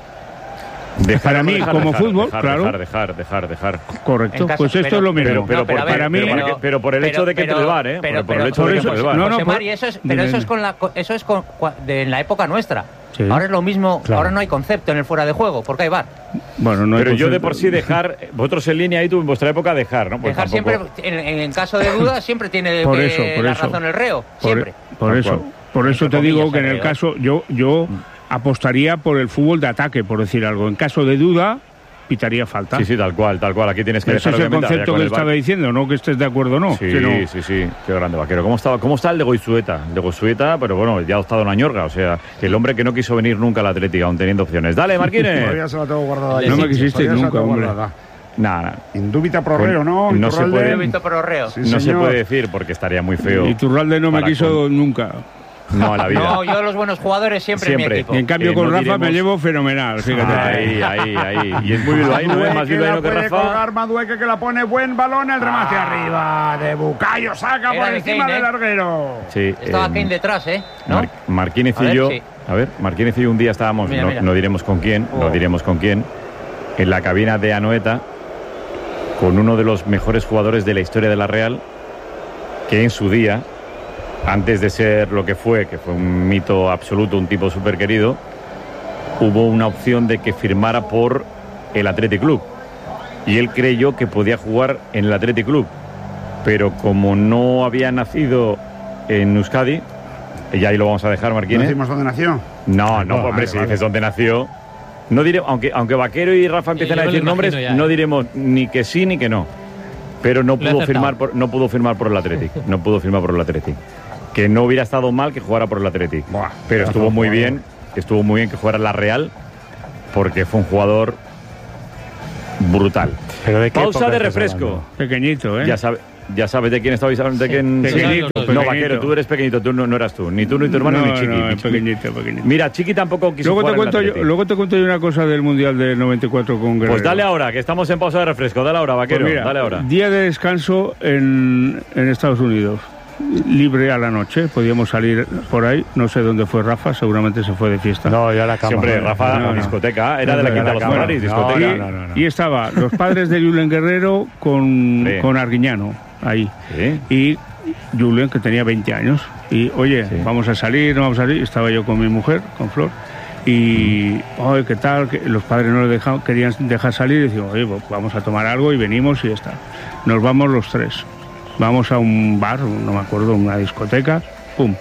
Para mí, como fútbol, claro. Dejar. Correcto, pues esto es lo mismo. Pero por el hecho de que entre el VAR, ¿eh? Por el hecho de que entre el VAR. Eso es en la época nuestra. Sí. Ahora es lo mismo, ahora no hay concepto en el fuera de juego, porque hay VAR. Bueno, no hay pero concepto. yo de por sí dejar, vosotros en línea ahí tú en vuestra época dejar, ¿no? Pues dejar tampoco... siempre, en caso de duda, siempre tiene la razón el reo, siempre. Por eso te digo que en el caso, yo apostaría por el fútbol de ataque, por decir algo. En caso de duda, pitaría falta. Sí, tal cual. Aquí tienes que dejar. Ese es el concepto que estaba diciendo, no que estés de acuerdo o no. Sí. Qué grande Vaquero. ¿Cómo está el de Goizueta? El de Goizueta, pero bueno, ya ha adoptado una ñorga. O sea, que el hombre que no quiso venir nunca a la Atlética, aún teniendo opciones. Dale, Marquines. Todavía se la tengo guardada. No me quisiste nunca, hombre. Nada. Indubita pro reo, ¿no? No se puede. Sí, no se puede decir porque estaría muy feo. Iturralde no me quiso nunca. No, a la vida. No, yo los buenos jugadores siempre en mi equipo. Y en cambio con Rafa me llevo fenomenal, fíjate. Ahí. Y es muy bilbaíno, ¿eh? Más bilbaíno que Rafa. Colgar Madueque, que la pone buen balón, el remate arriba de Bucayo, saca por encima del larguero. Sí, estaba Kane detrás, ¿no? Marquínez y yo, Marquínez y yo un día estábamos, no diremos con quién, en la cabina de Anoeta, con uno de los mejores jugadores de la historia de la Real, que en su día, antes de ser lo que fue un mito absoluto, un tipo súper querido, hubo una opción de que firmara por el Athletic Club. Y él creyó que podía jugar en el Athletic Club. Pero como no había nacido en Euskadi, y ahí lo vamos a dejar, Marquínez. ¿No decimos dónde nació? No, hombre, si dices dónde nació... No diré, aunque Vaquero y Rafa empiecen a decir nombres, no diremos ni que sí ni que no. Pero no pudo firmar por el Athletic. No pudo firmar por el Athletic. Que no hubiera estado mal que jugara por el Athletic. Pero estuvo muy bien que jugara en la Real, porque fue un jugador brutal. ¿Pero de qué pausa época de refresco. Pequeñito, ¿eh? Ya sabe, ya sabes de quién estabais hablando, de quién... Pequeñito, No, Vaquero, tú eres pequeñito, tú no eras tú, ni tu hermano ni Chiqui. No, pequeñito. Mira, Chiqui tampoco quiso Luego jugar te cuento yo una cosa del Mundial del 94 con Guerrero. Pues dale ahora, que estamos en pausa de refresco, dale ahora, Vaquero, Pues mira, dale ahora. Día de descanso en Estados Unidos, libre a la noche, podíamos salir por ahí, no sé dónde fue Rafa, seguramente se fue de fiesta. No, ya la cama. Siempre, Rafa, No. discoteca, era de la Quinta de los Ferraris, discoteca. No. Y estaba los padres de Julen Guerrero con Arguiñano ahí. Sí. Y Julen, que tenía 20 años. Y, oye, vamos a salir, no vamos a salir. Estaba yo con mi mujer, con Flor. Y, oye, ¿qué tal? Que los padres no le querían dejar salir. Y decimos, oye, pues vamos a tomar algo y venimos y ya está. Nos vamos los tres. Vamos a un bar, no me acuerdo, una discoteca. ¡Pum!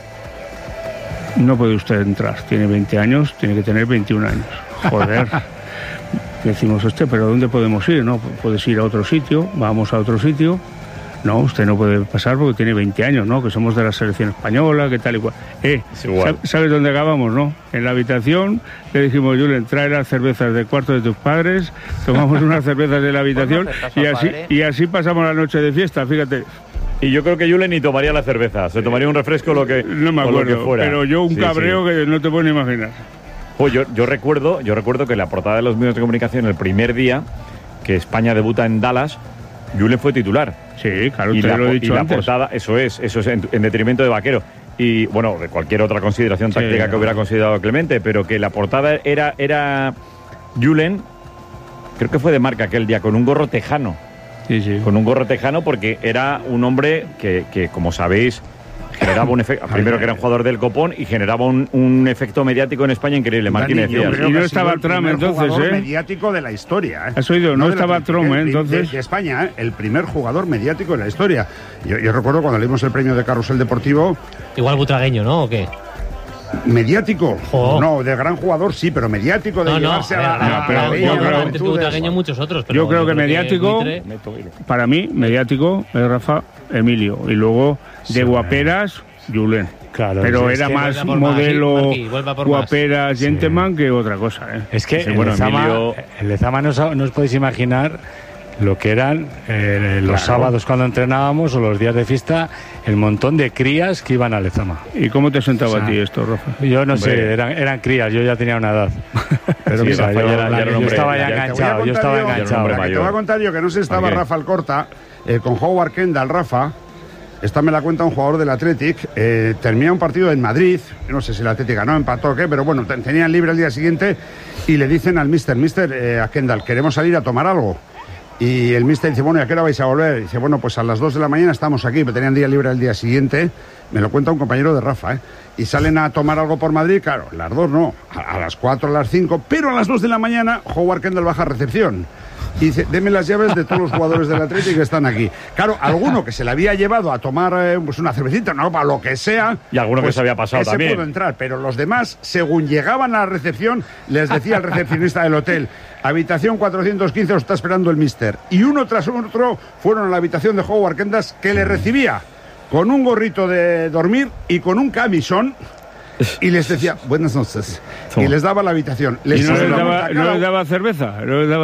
No puede usted entrar. Tiene 20 años, tiene que tener 21 años. Joder. Decimos, pero ¿dónde podemos ir? No, puedes ir a otro sitio. Vamos a otro sitio. No, usted no puede pasar porque tiene 20 años, ¿no? Que somos de la selección española, que tal y cual. igual. ¿Sabes dónde acabamos, no? En la habitación le dijimos, Julen, trae las cervezas del cuarto de tus padres, tomamos unas cervezas de la habitación y así pasamos la noche de fiesta, fíjate. Y yo creo que Julen ni tomaría la cerveza, se tomaría un refresco lo que no me o lo acuerdo, que fuera. pero yo un cabreo que no te puedes ni imaginar. Pues yo recuerdo que en la portada de los medios de comunicación el primer día que España debuta en Dallas, Julen fue titular. Sí, claro, y te lo he dicho y la antes. portada, eso es en detrimento de Vaquero. Y bueno, de cualquier otra consideración táctica que hubiera considerado Clemente, pero que la portada era Julen, creo que fue de marca aquel día, con un gorro tejano. Sí. Con un gorro tejano porque era un hombre que como sabéis, generaba un efecto, primero que era un jugador del copón y generaba un efecto mediático en España increíble. Martínez decía. Y no estaba Trump entonces, mediático de la historia. ¿Has oído? No estaba Trump entonces. De España, el primer jugador mediático de la historia. Yo recuerdo cuando le dimos el premio de Carrusel Deportivo. Igual butragueño, ¿no? ¿O qué? ¿Mediático? No, de gran jugador sí, pero mediático de llevarse muchos otros. Yo creo que mediático, para mí, mediático es Rafa Emilio. Y luego de guaperas, Julen. Claro, pero era más modelo guaperas, sí. Gentleman que otra cosa. Es que sí, bueno, el Lezama no os podéis imaginar lo que eran los sábados cuando entrenábamos o los días de fiesta, el montón de crías que iban a Lezama. ¿Y cómo te sentaba a ti esto, Rafa? Yo no sé, eran crías, yo ya tenía una edad. Pero sí, yo estaba ya enganchado, Te voy a contar yo que no sé si estaba Rafa Alcorta con Howard Kendall, Rafa. Esta me la cuenta un jugador del Athletic. Termina un partido en Madrid, no sé si el Athletic ganó, empató o qué, pero bueno, tenían libre el día siguiente y le dicen al mister, a Kendall, queremos salir a tomar algo. Y el mister dice, bueno, ¿y a qué hora vais a volver? Y dice, bueno, pues a las 2 de la mañana estamos aquí, pero tenían día libre el día siguiente. Me lo cuenta un compañero de Rafa, Y salen a tomar algo por Madrid, claro, las 2 no, a las 4, a las 5, pero a las 2 de la mañana Howard Kendall baja a recepción. Y dice, deme las llaves de todos los jugadores del Atlético que están aquí. Claro, alguno que se le había llevado a tomar pues una cervecita, no, para lo que sea. Y alguno que se había pasado ese también. pudo entrar, pero los demás, según llegaban a la recepción, les decía el recepcionista del hotel, habitación 415, os está esperando el mister. Y uno tras otro fueron a la habitación de Howard Kendall, que le recibía con un gorrito de dormir y con un camisón. Y les decía, buenas noches. Y les daba la habitación. ¿Y no les daba cerveza?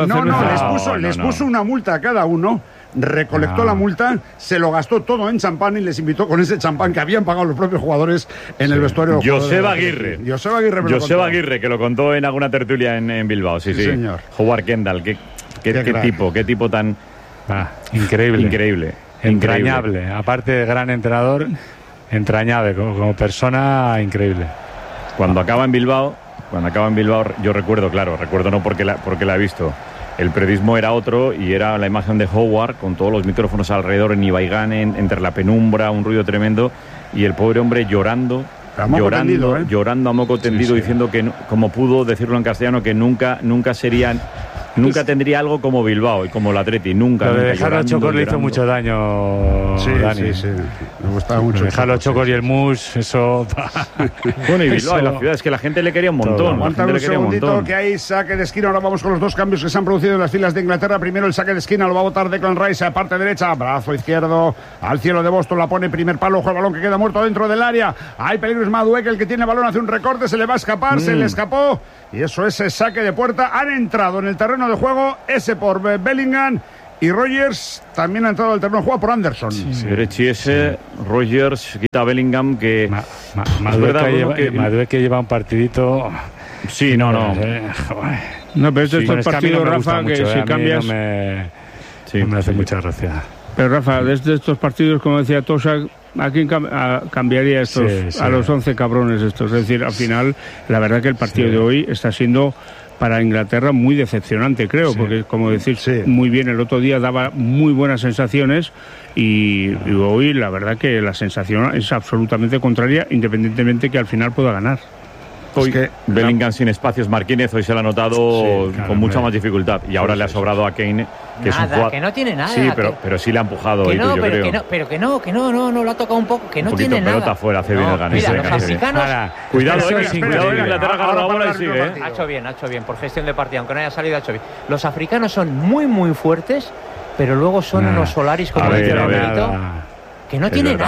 Les puso una multa a cada uno. Recolectó la multa, se lo gastó todo en champán y les invitó con ese champán que habían pagado los propios jugadores en el vestuario. Joseba Aguirre, que lo contó en alguna tertulia en Bilbao. Sí, señor. Howard Kendall, qué tipo tan increíble. Entrañable. Aparte de gran entrenador, entrañable, como persona increíble. Cuando acaba en Bilbao, yo recuerdo no porque la he visto. El periodismo era otro y era la imagen de Howard con todos los micrófonos alrededor en Ibaigán, entre la penumbra, un ruido tremendo, y el pobre hombre llorando a moco tendido, diciendo que, como pudo decirlo en castellano, que nunca tendría algo como Bilbao y como el Atleti, nunca. Lo de dejar los chocos le hizo mucho daño, Dani. Sí. Me gustaba mucho. Dejar los chocos y el mus, eso... Bueno, y Bilbao, la ciudad, es que la gente le quería un montón. Aguantad un segundito, que hay saque de esquina. Ahora vamos con los dos cambios que se han producido en las filas de Inglaterra. Primero el saque de esquina, lo va a botar Declan Rice a parte derecha, brazo izquierdo al cielo de Boston, la pone primer palo, ojo el balón que queda muerto dentro del área. Hay peligro, es Madueke el que tiene el balón, hace un recorte, se le va a escapar, se le escapó. Y eso es saque de puerta. Han entrado en el terreno de juego, ese por Bellingham. y Rogers también ha entrado al terreno de juego por Anderson. Chiese, Rogers, quita Bellingham, que... Madueke lleva un partidito... Sí, no. No, pero estos partidos, Rafa, que si cambias... No me hace mucha gracia. Pero Rafa, desde estos partidos, como decía Tosa, ¿a quién cambiaría estos a los 11 cabrones estos? Es decir, al final, la verdad que el partido de hoy está siendo para Inglaterra muy decepcionante, creo, porque como decir muy bien, el otro día daba muy buenas sensaciones y hoy la verdad que la sensación es absolutamente contraria, independientemente que al final pueda ganar. Hoy Bellingham sin espacios, Marquínez hoy se lo ha notado con mucha más dificultad y ahora le ha sobrado a Kane, que es un jugador... que no tiene nada. Sí, pero sí le ha empujado hoy, yo creo. Que no, lo ha tocado un poco, que no tiene nada. Pelota fuera, hace bien el Ganes. Mira, los africanos... Cuidado, Inglaterra agarra la bola y sigue. Ha hecho bien, por gestión de partida, aunque no haya salido, ha hecho bien. Los africanos son muy, muy fuertes, pero luego son unos Solaris, como dice Roberto, que no tiene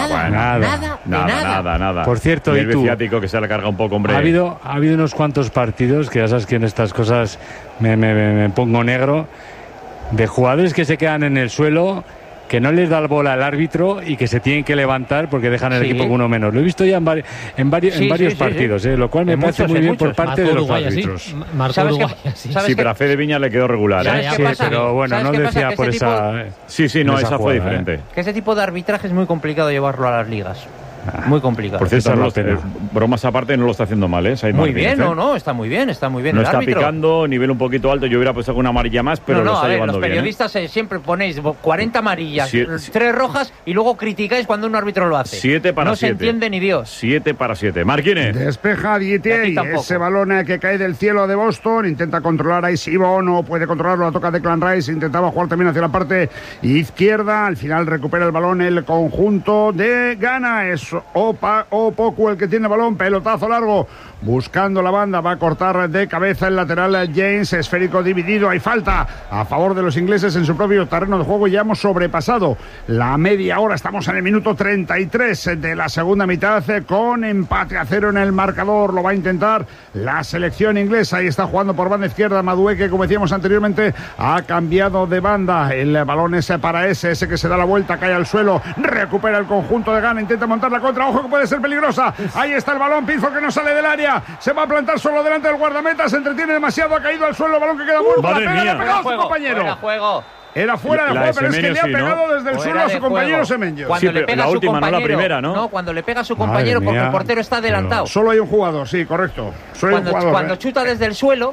nada. Por cierto, y el ciático que se le carga un poco, hombre. Ha habido unos cuantos partidos, que ya sabes que en estas cosas me pongo negro, de jugadores que se quedan en el suelo, que no les da el bola al árbitro y que se tienen que levantar porque dejan el equipo con uno menos. Lo he visto ya en varios partidos, lo cual me parece muy bien por parte de los árbitros. Sí, pero a Fede Viña le quedó regular. Pero bueno, no decía por esa... esa fue diferente. Que ese tipo de arbitraje es muy complicado llevarlo a las ligas. Muy complicado. Por cierto, bromas aparte, no lo está haciendo mal, muy bien, está muy bien. No está picando, nivel un poquito alto. Yo hubiera puesto alguna amarilla más, pero lo está llevando bien. Los periodistas siempre ponéis 40 amarillas, 3 rojas y luego criticáis cuando un árbitro lo hace. 7 para 7. No se entiende ni Dios. 7 para 7. Marquínez. Despeja Dietier, ese balón que cae del cielo de Boston. Intenta controlar a Isibon, no puede controlarlo. La toca Declan Rice. Intentaba jugar también hacia la parte izquierda. Al final recupera el balón el conjunto de Ghana. Es Opoku el que tiene el balón, pelotazo largo, buscando la banda, va a cortar de cabeza el lateral James, esférico dividido, hay falta a favor de los ingleses en su propio terreno de juego. Ya hemos sobrepasado la media hora, estamos en el minuto 33 de la segunda mitad, con empate a 0 en el marcador. Lo va a intentar la selección inglesa y está jugando por banda izquierda. Madueke, como decíamos anteriormente, ha cambiado de banda. El balón es para ese que se da la vuelta, cae al suelo, recupera el conjunto de Ghana, intenta montar la contra, ojo que puede ser peligrosa. Ahí está el balón, Pizo que no sale del área, se va a plantar solo delante del guardameta, se entretiene demasiado, ha caído al suelo, el balón que queda muerto, le ha pegado a su compañero. Era fuera de juego, pero es que le ha pegado desde el suelo a su compañero Semenyo. Cuando le pega la a su última, compañero, no la primera, ¿no? Cuando le pega a su compañero porque el portero está adelantado. Solo hay un jugador, sí, correcto. Cuando chuta desde el suelo,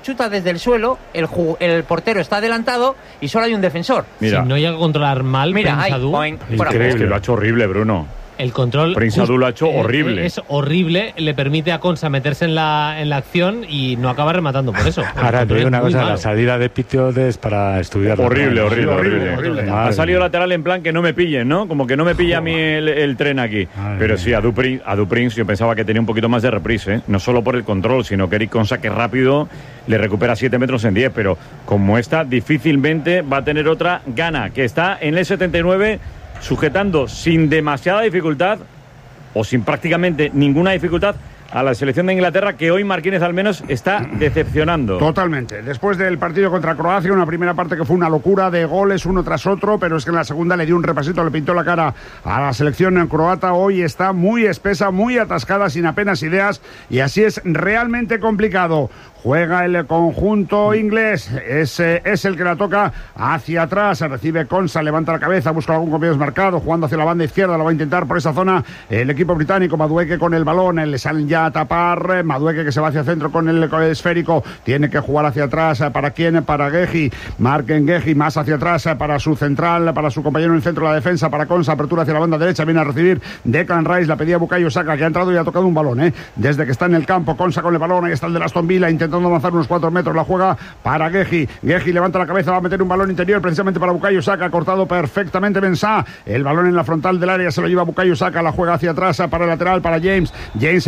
el portero está adelantado y solo hay un defensor. Mira. Si no llega a controlar mal, increíble, que lo ha hecho horrible, Bruno. El control Prince Adu lo ha hecho horrible. Es horrible, le permite a Konsa meterse en la acción y no acaba rematando por eso. Ahora te digo una cosa, la salida de Pitio es para estudiar. Horrible. Ha salido lateral en plan que no me pillen, ¿no? Como que no me pilla a mí el tren aquí. Pero sí, a Duprince yo pensaba que tenía un poquito más de reprise, no solo por el control, sino que Eric Konsa, que rápido le recupera 7 metros en 10, pero como esta, difícilmente va a tener otra Ghana, que está en el 79, sujetando sin demasiada dificultad o sin prácticamente ninguna dificultad a la selección de Inglaterra, que hoy Marquínez al menos está decepcionando. Totalmente. Después del partido contra Croacia, una primera parte que fue una locura de goles uno tras otro, pero es que en la segunda le dio un repasito, le pintó la cara a la selección croata. Hoy está muy espesa, muy atascada, sin apenas ideas, y así es realmente complicado. Juega el conjunto inglés, es el que la toca hacia atrás, recibe Konsa, levanta la cabeza, busca algún compañero desmarcado, jugando hacia la banda izquierda, lo va a intentar por esa zona el equipo británico. Madueke con el balón, le salen ya a tapar, Madueke que se va hacia el centro con el esférico, tiene que jugar hacia atrás, ¿para quién? Para Gehi, marquen Gehi, más hacia atrás para su central, para su compañero en el centro de la defensa, para Konsa, apertura hacia la banda derecha, viene a recibir Declan Rice, la pedía Bukayo Saka, que ha entrado y ha tocado un balón, desde que está en el campo. Konsa con el balón, ahí está el de Aston Villa, intentando avanzar unos 4 metros, la juega para Gehi levanta la cabeza, va a meter un balón interior precisamente para Bukayo Saka, cortado perfectamente Mensah, el balón en la frontal del área se lo lleva Bukayo Saka, la juega hacia atrás para el lateral, para James más hacia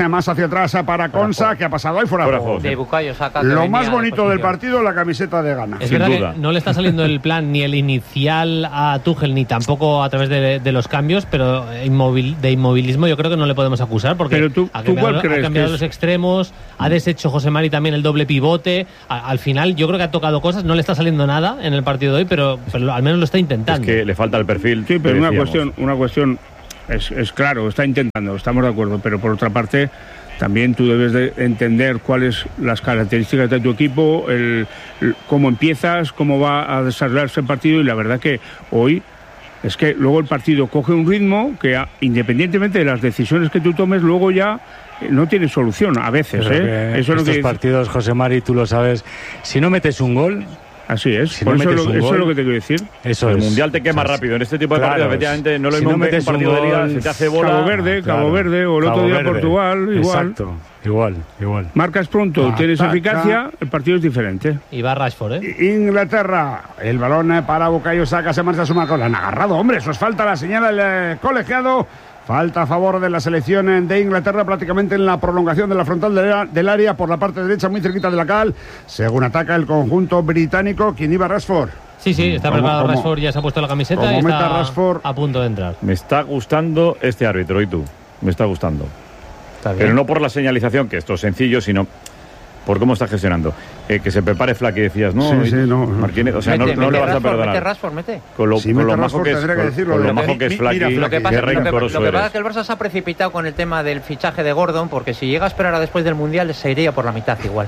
hacia atrás para Konsa, que ha pasado ahí fuera de juego. De Bukayo Saka. Lo más bonito del partido, la camiseta de Ghana. Es verdad que no le está saliendo el plan ni el inicial a Tuchel ni tampoco a través de los cambios, pero de inmovilismo yo creo que no le podemos acusar porque pero tú ha cambiado los extremos, ha deshecho José Mari también el doble pivote. Al final yo creo que ha tocado cosas, no le está saliendo nada en el partido de hoy, pero al menos lo está intentando. Es que le falta el perfil. Sí, pero una cuestión es claro, está intentando, estamos de acuerdo, pero por otra parte también tú debes de entender cuáles las características de tu equipo, cómo empiezas, cómo va a desarrollarse el partido, y la verdad que hoy es que luego el partido coge un ritmo que independientemente de las decisiones que tú tomes, luego ya no tiene solución a veces. Eso estos partidos, José Mari, tú lo sabes, si no metes un gol... Así es, si por no eso es gol, lo que te quiero decir. Eso el Mundial te quema rápido. En este tipo de partidos, efectivamente, no lo mismo un partido de liga, se te hace bola. Cabo Verde, o el otro día Portugal, igual. Exacto, igual. Marcas pronto, tienes eficacia, el partido es diferente. Y va Rashford, Inglaterra, el balón para Bukayo Saka, se marcha a su marco. Le han agarrado, hombre, eso es falta, la señala el colegiado. Falta a favor de la selección de Inglaterra, prácticamente en la prolongación de la frontal del área, por la parte derecha, muy cerquita de la cal, según ataca el conjunto británico. ¿Quién iba? Rashford. Sí, está preparado Rashford, ya se ha puesto la camiseta y está Rashford a punto de entrar. Me está gustando este árbitro, ¿y tú? Me está gustando. Pero no por la señalización, que esto es sencillo, sino por cómo está gestionando. Que se prepare Flaky, decías, ¿no? Sí, no. Martínez, o sea, no le vas a perdonar. Mete Rashford, mete. Con lo majo que es Flaky, lo que pasa es que el Barça se ha precipitado con el tema del fichaje de Gordon, porque si llega a esperar a después del Mundial se iría por la mitad igual.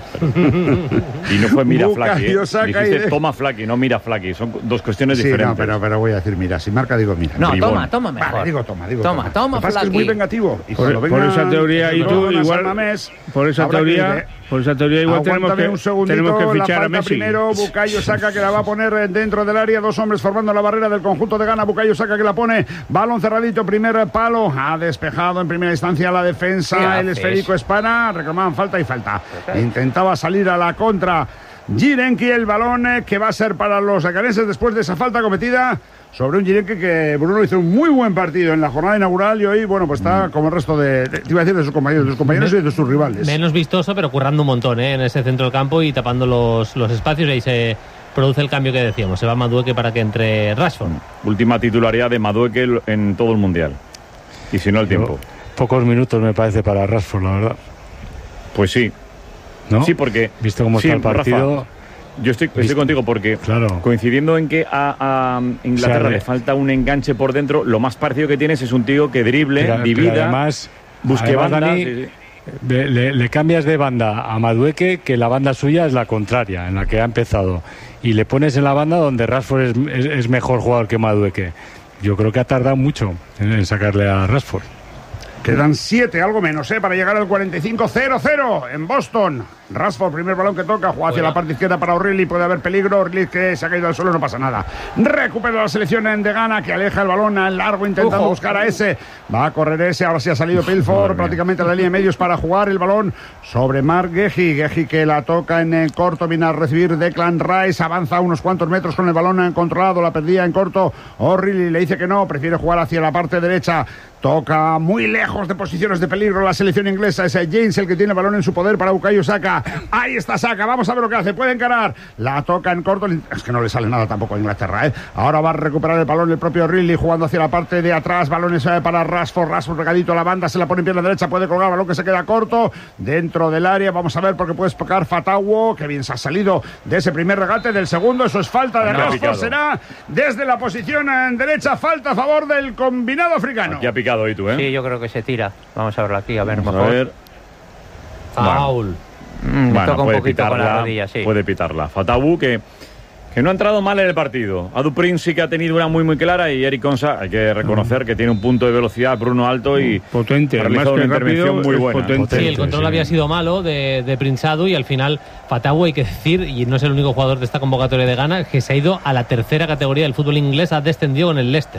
Y no fue mira Flaky, dijiste toma Flaky, no mira Flaky, son dos cuestiones diferentes. No, pero voy a decir mira, si marca digo mira. No, toma mejor. Vale, digo toma Flaky. Es muy vengativo. Por esa teoría y tú igual, por esa teoría igual tenemos que fichar a Messi. Primero Bukayo Saka, que la va a poner dentro del área, dos hombres formando la barrera del conjunto de Ghana. Bukayo Saka, que la pone, balón cerradito, primer palo, ha despejado en primera instancia la defensa, el esférico hispana, reclamaban falta y falta. Intentaba salir a la contra Jirenki, el balón que va a ser para los ganeses después de esa falta cometida sobre un Jirenki que Bruno hizo un muy buen partido en la jornada inaugural, y hoy, bueno, pues está como el resto te iba a decir, de sus compañeros y de sus rivales. Menos vistoso, pero currando un montón en ese centro del campo y tapando los espacios, y ahí se produce el cambio que decíamos. Se va Madueke para que entre Rashford. Última titularidad de Madueke en todo el Mundial. Y si no, el tiempo. Pocos minutos me parece para Rashford, la verdad. Pues sí. ¿No? Sí, porque... Visto cómo está el partido... Rafa, yo estoy contigo porque coincidiendo en que a Inglaterra le falta un enganche por dentro, lo más parecido que tienes es un tío que drible, divida, además, busque banda. Dani, le cambias de banda a Madueke, que la banda suya es la contraria, en la que ha empezado, y le pones en la banda donde Rashford es mejor jugador que Madueke. Yo creo que ha tardado mucho en sacarle a Rashford. Quedan 7, algo menos, para llegar al 45-0-0 en Boston. Rashford, primer balón que toca, juega hacia la parte izquierda para O'Reilly, puede haber peligro. O'Reilly que se ha caído al suelo, no pasa nada. Recupera la selección de Ghana, que aleja el balón al largo, intentando buscar a ese. Va a correr ese, ahora sí ha salido Pilford, prácticamente a la línea de medios para jugar el balón sobre Mark Gehi. Gehi que la toca en corto, viene a recibir Declan Rice, avanza unos cuantos metros con el balón controlado, la perdía en corto. O'Reilly le dice que no, prefiere jugar hacia la parte derecha. Toca muy lejos de posiciones de peligro la selección inglesa. Es James el que tiene el balón en su poder para Bukayo Saka. Ahí está Saka, vamos a ver lo que hace. Puede encarar. La toca en corto. Es que no le sale nada tampoco a Inglaterra, Ahora va a recuperar el balón el propio Ridley, jugando hacia la parte de atrás. Balones para Rashford. Rashford regadito a la banda, se la pone en pierna derecha. Puede colgar, balón que se queda corto dentro del área. Vamos a ver porque puede tocar Fatawu, que bien se ha salido de ese primer regate. Del segundo, eso es falta de Rashford. Será desde la posición en derecha. Falta a favor del combinado africano. Aquí ha picado hoy tú, Sí, yo creo que se tira. Vamos a verlo aquí, a ver mejor. A ver. Foul. Bueno, toca un poquito con la rodilla, sí. Puede pitarla. Fatawu, que no ha entrado mal en el partido. Adu Prince sí que ha tenido una muy clara, y Eric Konsa, hay que reconocer que tiene un punto de velocidad, Bruno alto y potente, ha realizado una intervención muy buena. Sí, el control había sido malo de Prince Adu, y al final Fatawu, hay que decir, y no es el único jugador de esta convocatoria de Ghana, que se ha ido a la tercera categoría del fútbol inglés, ha descendido con el Leicester.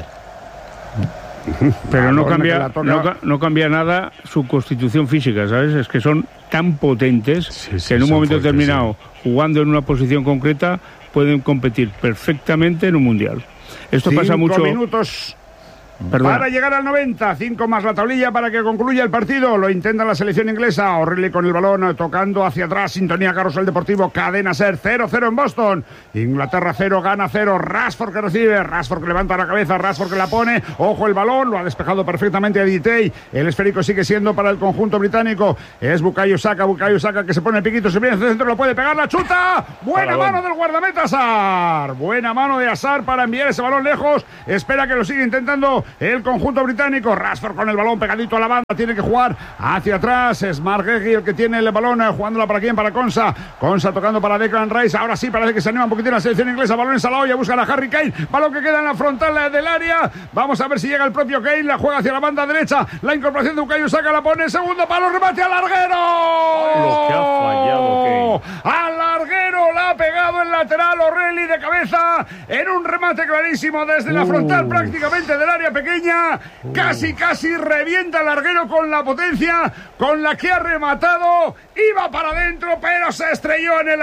Pero no cambia nada su constitución física, ¿sabes? Es que son tan potentes que en un momento determinado, jugando en una posición concreta, pueden competir perfectamente en un mundial. Esto pasa mucho. 5 minutos Para llegar al 90, 5 más la tablilla para que concluya el partido. Lo intenta la selección inglesa. O'Reilly con el balón tocando hacia atrás. Sintonía Carrusel Deportivo. Cadena Ser 0-0 en Boston. Inglaterra 0, gana 0. Rashford que recibe. Rashford que levanta la cabeza. Rashford que la pone. Ojo el balón. Lo ha despejado perfectamente a Ditey. El esférico sigue siendo para el conjunto británico. Es Bukayo Saka. Bukayo Saka que se pone el piquito. Se viene hacia centro. Lo puede pegar. La chuta. Buena mano del guardameta Azar. Buena mano de Azar para enviar ese balón lejos. Espera que lo siga intentando el conjunto británico. Rashford con el balón pegadito a la banda, tiene que jugar hacia atrás. Es Marguerite el que tiene el balón, jugándola para quién, para Konsa. Konsa tocando para Declan Rice. Ahora sí parece que se anima un poquitín la selección inglesa. Balón en la olla, buscan a Harry Kane. Balón que queda en la frontal del área. Vamos a ver si llega el propio Kane. La juega hacia la banda derecha. La incorporación de Bukayo Saka la pone. Segundo palo, remate al larguero. Lo que ha fallado Kane. Al larguero la ha pegado el lateral O'Reilly de cabeza en un remate clarísimo desde la frontal prácticamente del área pequeña. Casi revienta el larguero con la potencia con la que ha rematado. Iba para adentro, pero se estrelló en el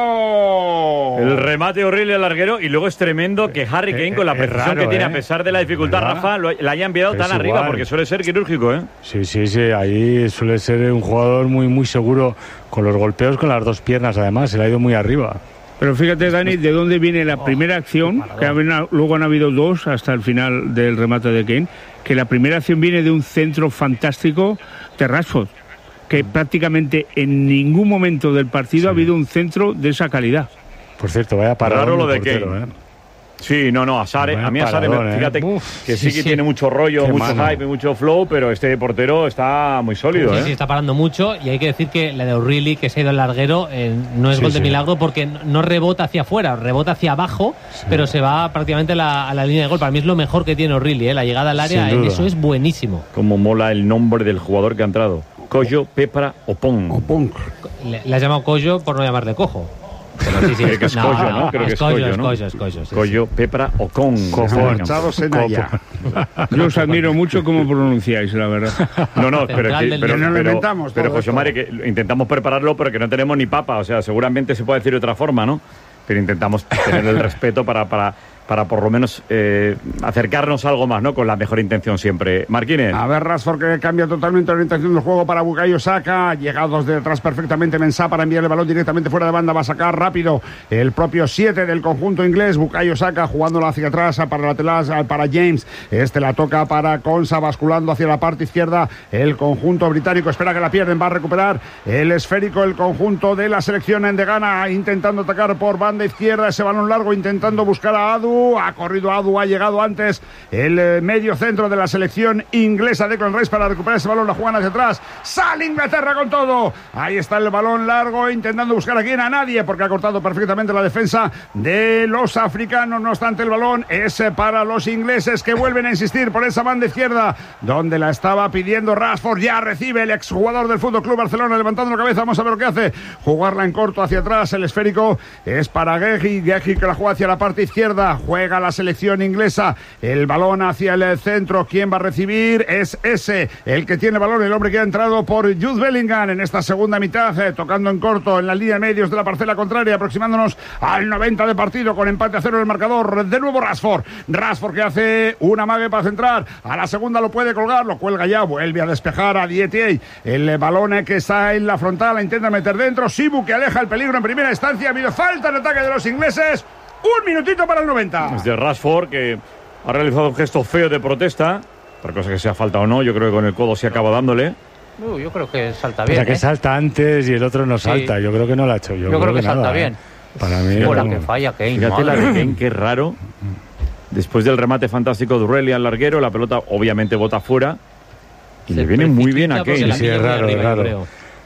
larguero. El remate horrible al larguero. Y luego es tremendo que Harry Kane, con la precisión que tiene, a pesar de la dificultad, Rafa, la haya enviado tan arriba, porque suele ser quirúrgico, ¿eh? Sí, ahí suele ser un jugador muy seguro con los golpeos con las dos piernas, además, se le ha ido muy arriba. Pero fíjate, Dani, de dónde viene la primera acción, que luego han habido dos hasta el final del remate de Kane, que la primera acción viene de un centro fantástico de Rashford, que prácticamente en ningún momento del partido ha habido un centro de esa calidad. Por cierto, vaya parado. Raro lo de Kane. Sí, Azar, a mí Azar, fíjate que sí que tiene mucho rollo, mucho hype, mucho flow, pero este portero está muy sólido. Sí, está parando mucho, y hay que decir que la de O'Reilly, que se ha ido al larguero, no es gol de milagro, porque no rebota hacia afuera, rebota hacia abajo, pero se va prácticamente a la línea de gol. Para mí es lo mejor que tiene O'Reilly, la llegada al área, en eso es buenísimo. Como mola el nombre del jugador que ha entrado. Cojo, Pepra, Opong. Le has llamado Cojo por no llamarle Cojo. Pero sí, que es Cojo, ¿no? Creo que es Cojo, ¿no? Es Cojo, sí. Cojo, Pepra o Con. Yo os admiro mucho cómo pronunciáis, la verdad. Pero José Mari, que intentamos prepararlo, pero que no tenemos ni papa. O sea, seguramente se puede decir de otra forma, ¿no? Pero intentamos tener el respeto para por lo menos acercarnos a algo más, ¿no? Con la mejor intención siempre. Marquínez. A ver, Rashford que cambia totalmente la orientación del juego para Bukayo Saka. Llegados de atrás perfectamente Mensah para enviar el balón directamente fuera de banda. Va a sacar rápido el propio 7 del conjunto inglés. Bukayo Saka jugándolo hacia atrás para lateral para James. Este la toca para Konsa, basculando hacia la parte izquierda. El conjunto británico espera que la pierden. Va a recuperar el esférico el conjunto de la selección de Ghana, intentando atacar por banda izquierda. Ese balón largo intentando buscar a Adu. Ha corrido Adu, ha llegado antes el medio centro de la selección inglesa, Declan Rice, para recuperar ese balón. La juegan hacia atrás. Sale Inglaterra con todo. Ahí está el balón largo, intentando buscar aquí a nadie, porque ha cortado perfectamente la defensa de los africanos. No obstante, el balón es para los ingleses, que vuelven a insistir por esa banda izquierda, donde la estaba pidiendo Rashford. Ya recibe el exjugador del FC Barcelona, levantando la cabeza. Vamos a ver lo que hace. Jugarla en corto hacia atrás. El esférico es para Gehi, que la juega hacia la parte izquierda. Juega la selección inglesa. El balón hacia el centro. ¿Quién va a recibir? Es ese, el que tiene el balón, el hombre que ha entrado por Jude Bellingham en esta segunda mitad, tocando en corto en la línea de medios de la parcela contraria, aproximándonos al 90 de partido, con empate a 0 en el marcador. De nuevo Rashford que hace una amague para centrar. A la segunda lo puede colgar, lo cuelga ya, vuelve a despejar a Dietier. El balón que está en la frontal, la intenta meter dentro. Sibu que aleja el peligro en primera instancia. Ha habido falta en ataque de los ingleses. Un minutito para el 90. Es de Rashford, que ha realizado un gesto feo de protesta. Otra cosa que sea falta o no, yo creo que con el codo se acaba dándole. Yo creo que salta bien. O sea, que salta antes y el otro no salta. Sí. Yo creo que no lo ha hecho. Yo creo que salta bien. Para mí. La que falla Kane. Fíjate la de Kane, qué raro. Después del remate fantástico de O'Reilly al larguero, la pelota obviamente bota fuera. Y le viene muy bien a Kane. Sí, es raro.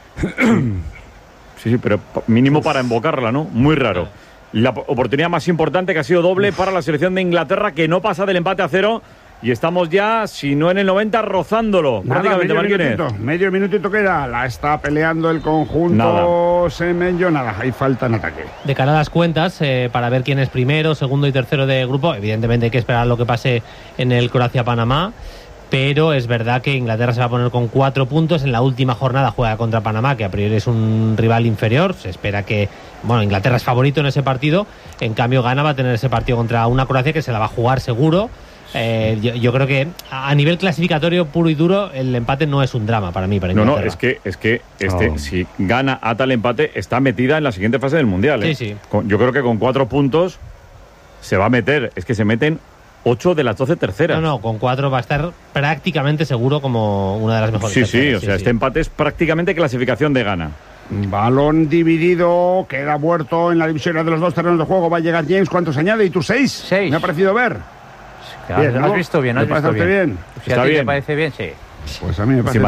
Sí, pero mínimo para invocarla, ¿no? Muy raro. La oportunidad más importante, que ha sido doble para la selección de Inglaterra, que no pasa del empate a 0. Y estamos ya, si no en el 90, rozándolo. Prácticamente, medio minutito queda. La está peleando el conjunto Semenyo. Nada, hay falta en ataque. De cara a las cuentas, para ver quién es primero, segundo y tercero de grupo, evidentemente hay que esperar lo que pase en el Croacia-Panamá. Pero es verdad que Inglaterra se va a poner con 4 puntos. En la última jornada juega contra Panamá, que a priori es un rival inferior. Se espera que, Inglaterra es favorito en ese partido. En cambio, Ghana va a tener ese partido contra una Croacia que se la va a jugar seguro. Yo creo que a nivel clasificatorio puro y duro el empate no es un drama para mí, para Inglaterra. Es que si gana a tal empate está metida en la siguiente fase del Mundial. Sí. Yo creo que con 4 puntos se va a meter. Es que se meten 8 de las 12 terceras. No, con 4 va a estar prácticamente seguro como una de las mejores terceras. Sí, este empate es prácticamente clasificación de Ghana. Balón dividido, queda muerto en la división de los 2 terrenos de juego. Va a llegar James, ¿cuántos añade? ¿Y tú 6? 6. Me ha parecido ver. Claro, bien, ¿no? Has visto bien, ¿Te parece bien? Si a ti te parece bien, sí. Pues a mí me parece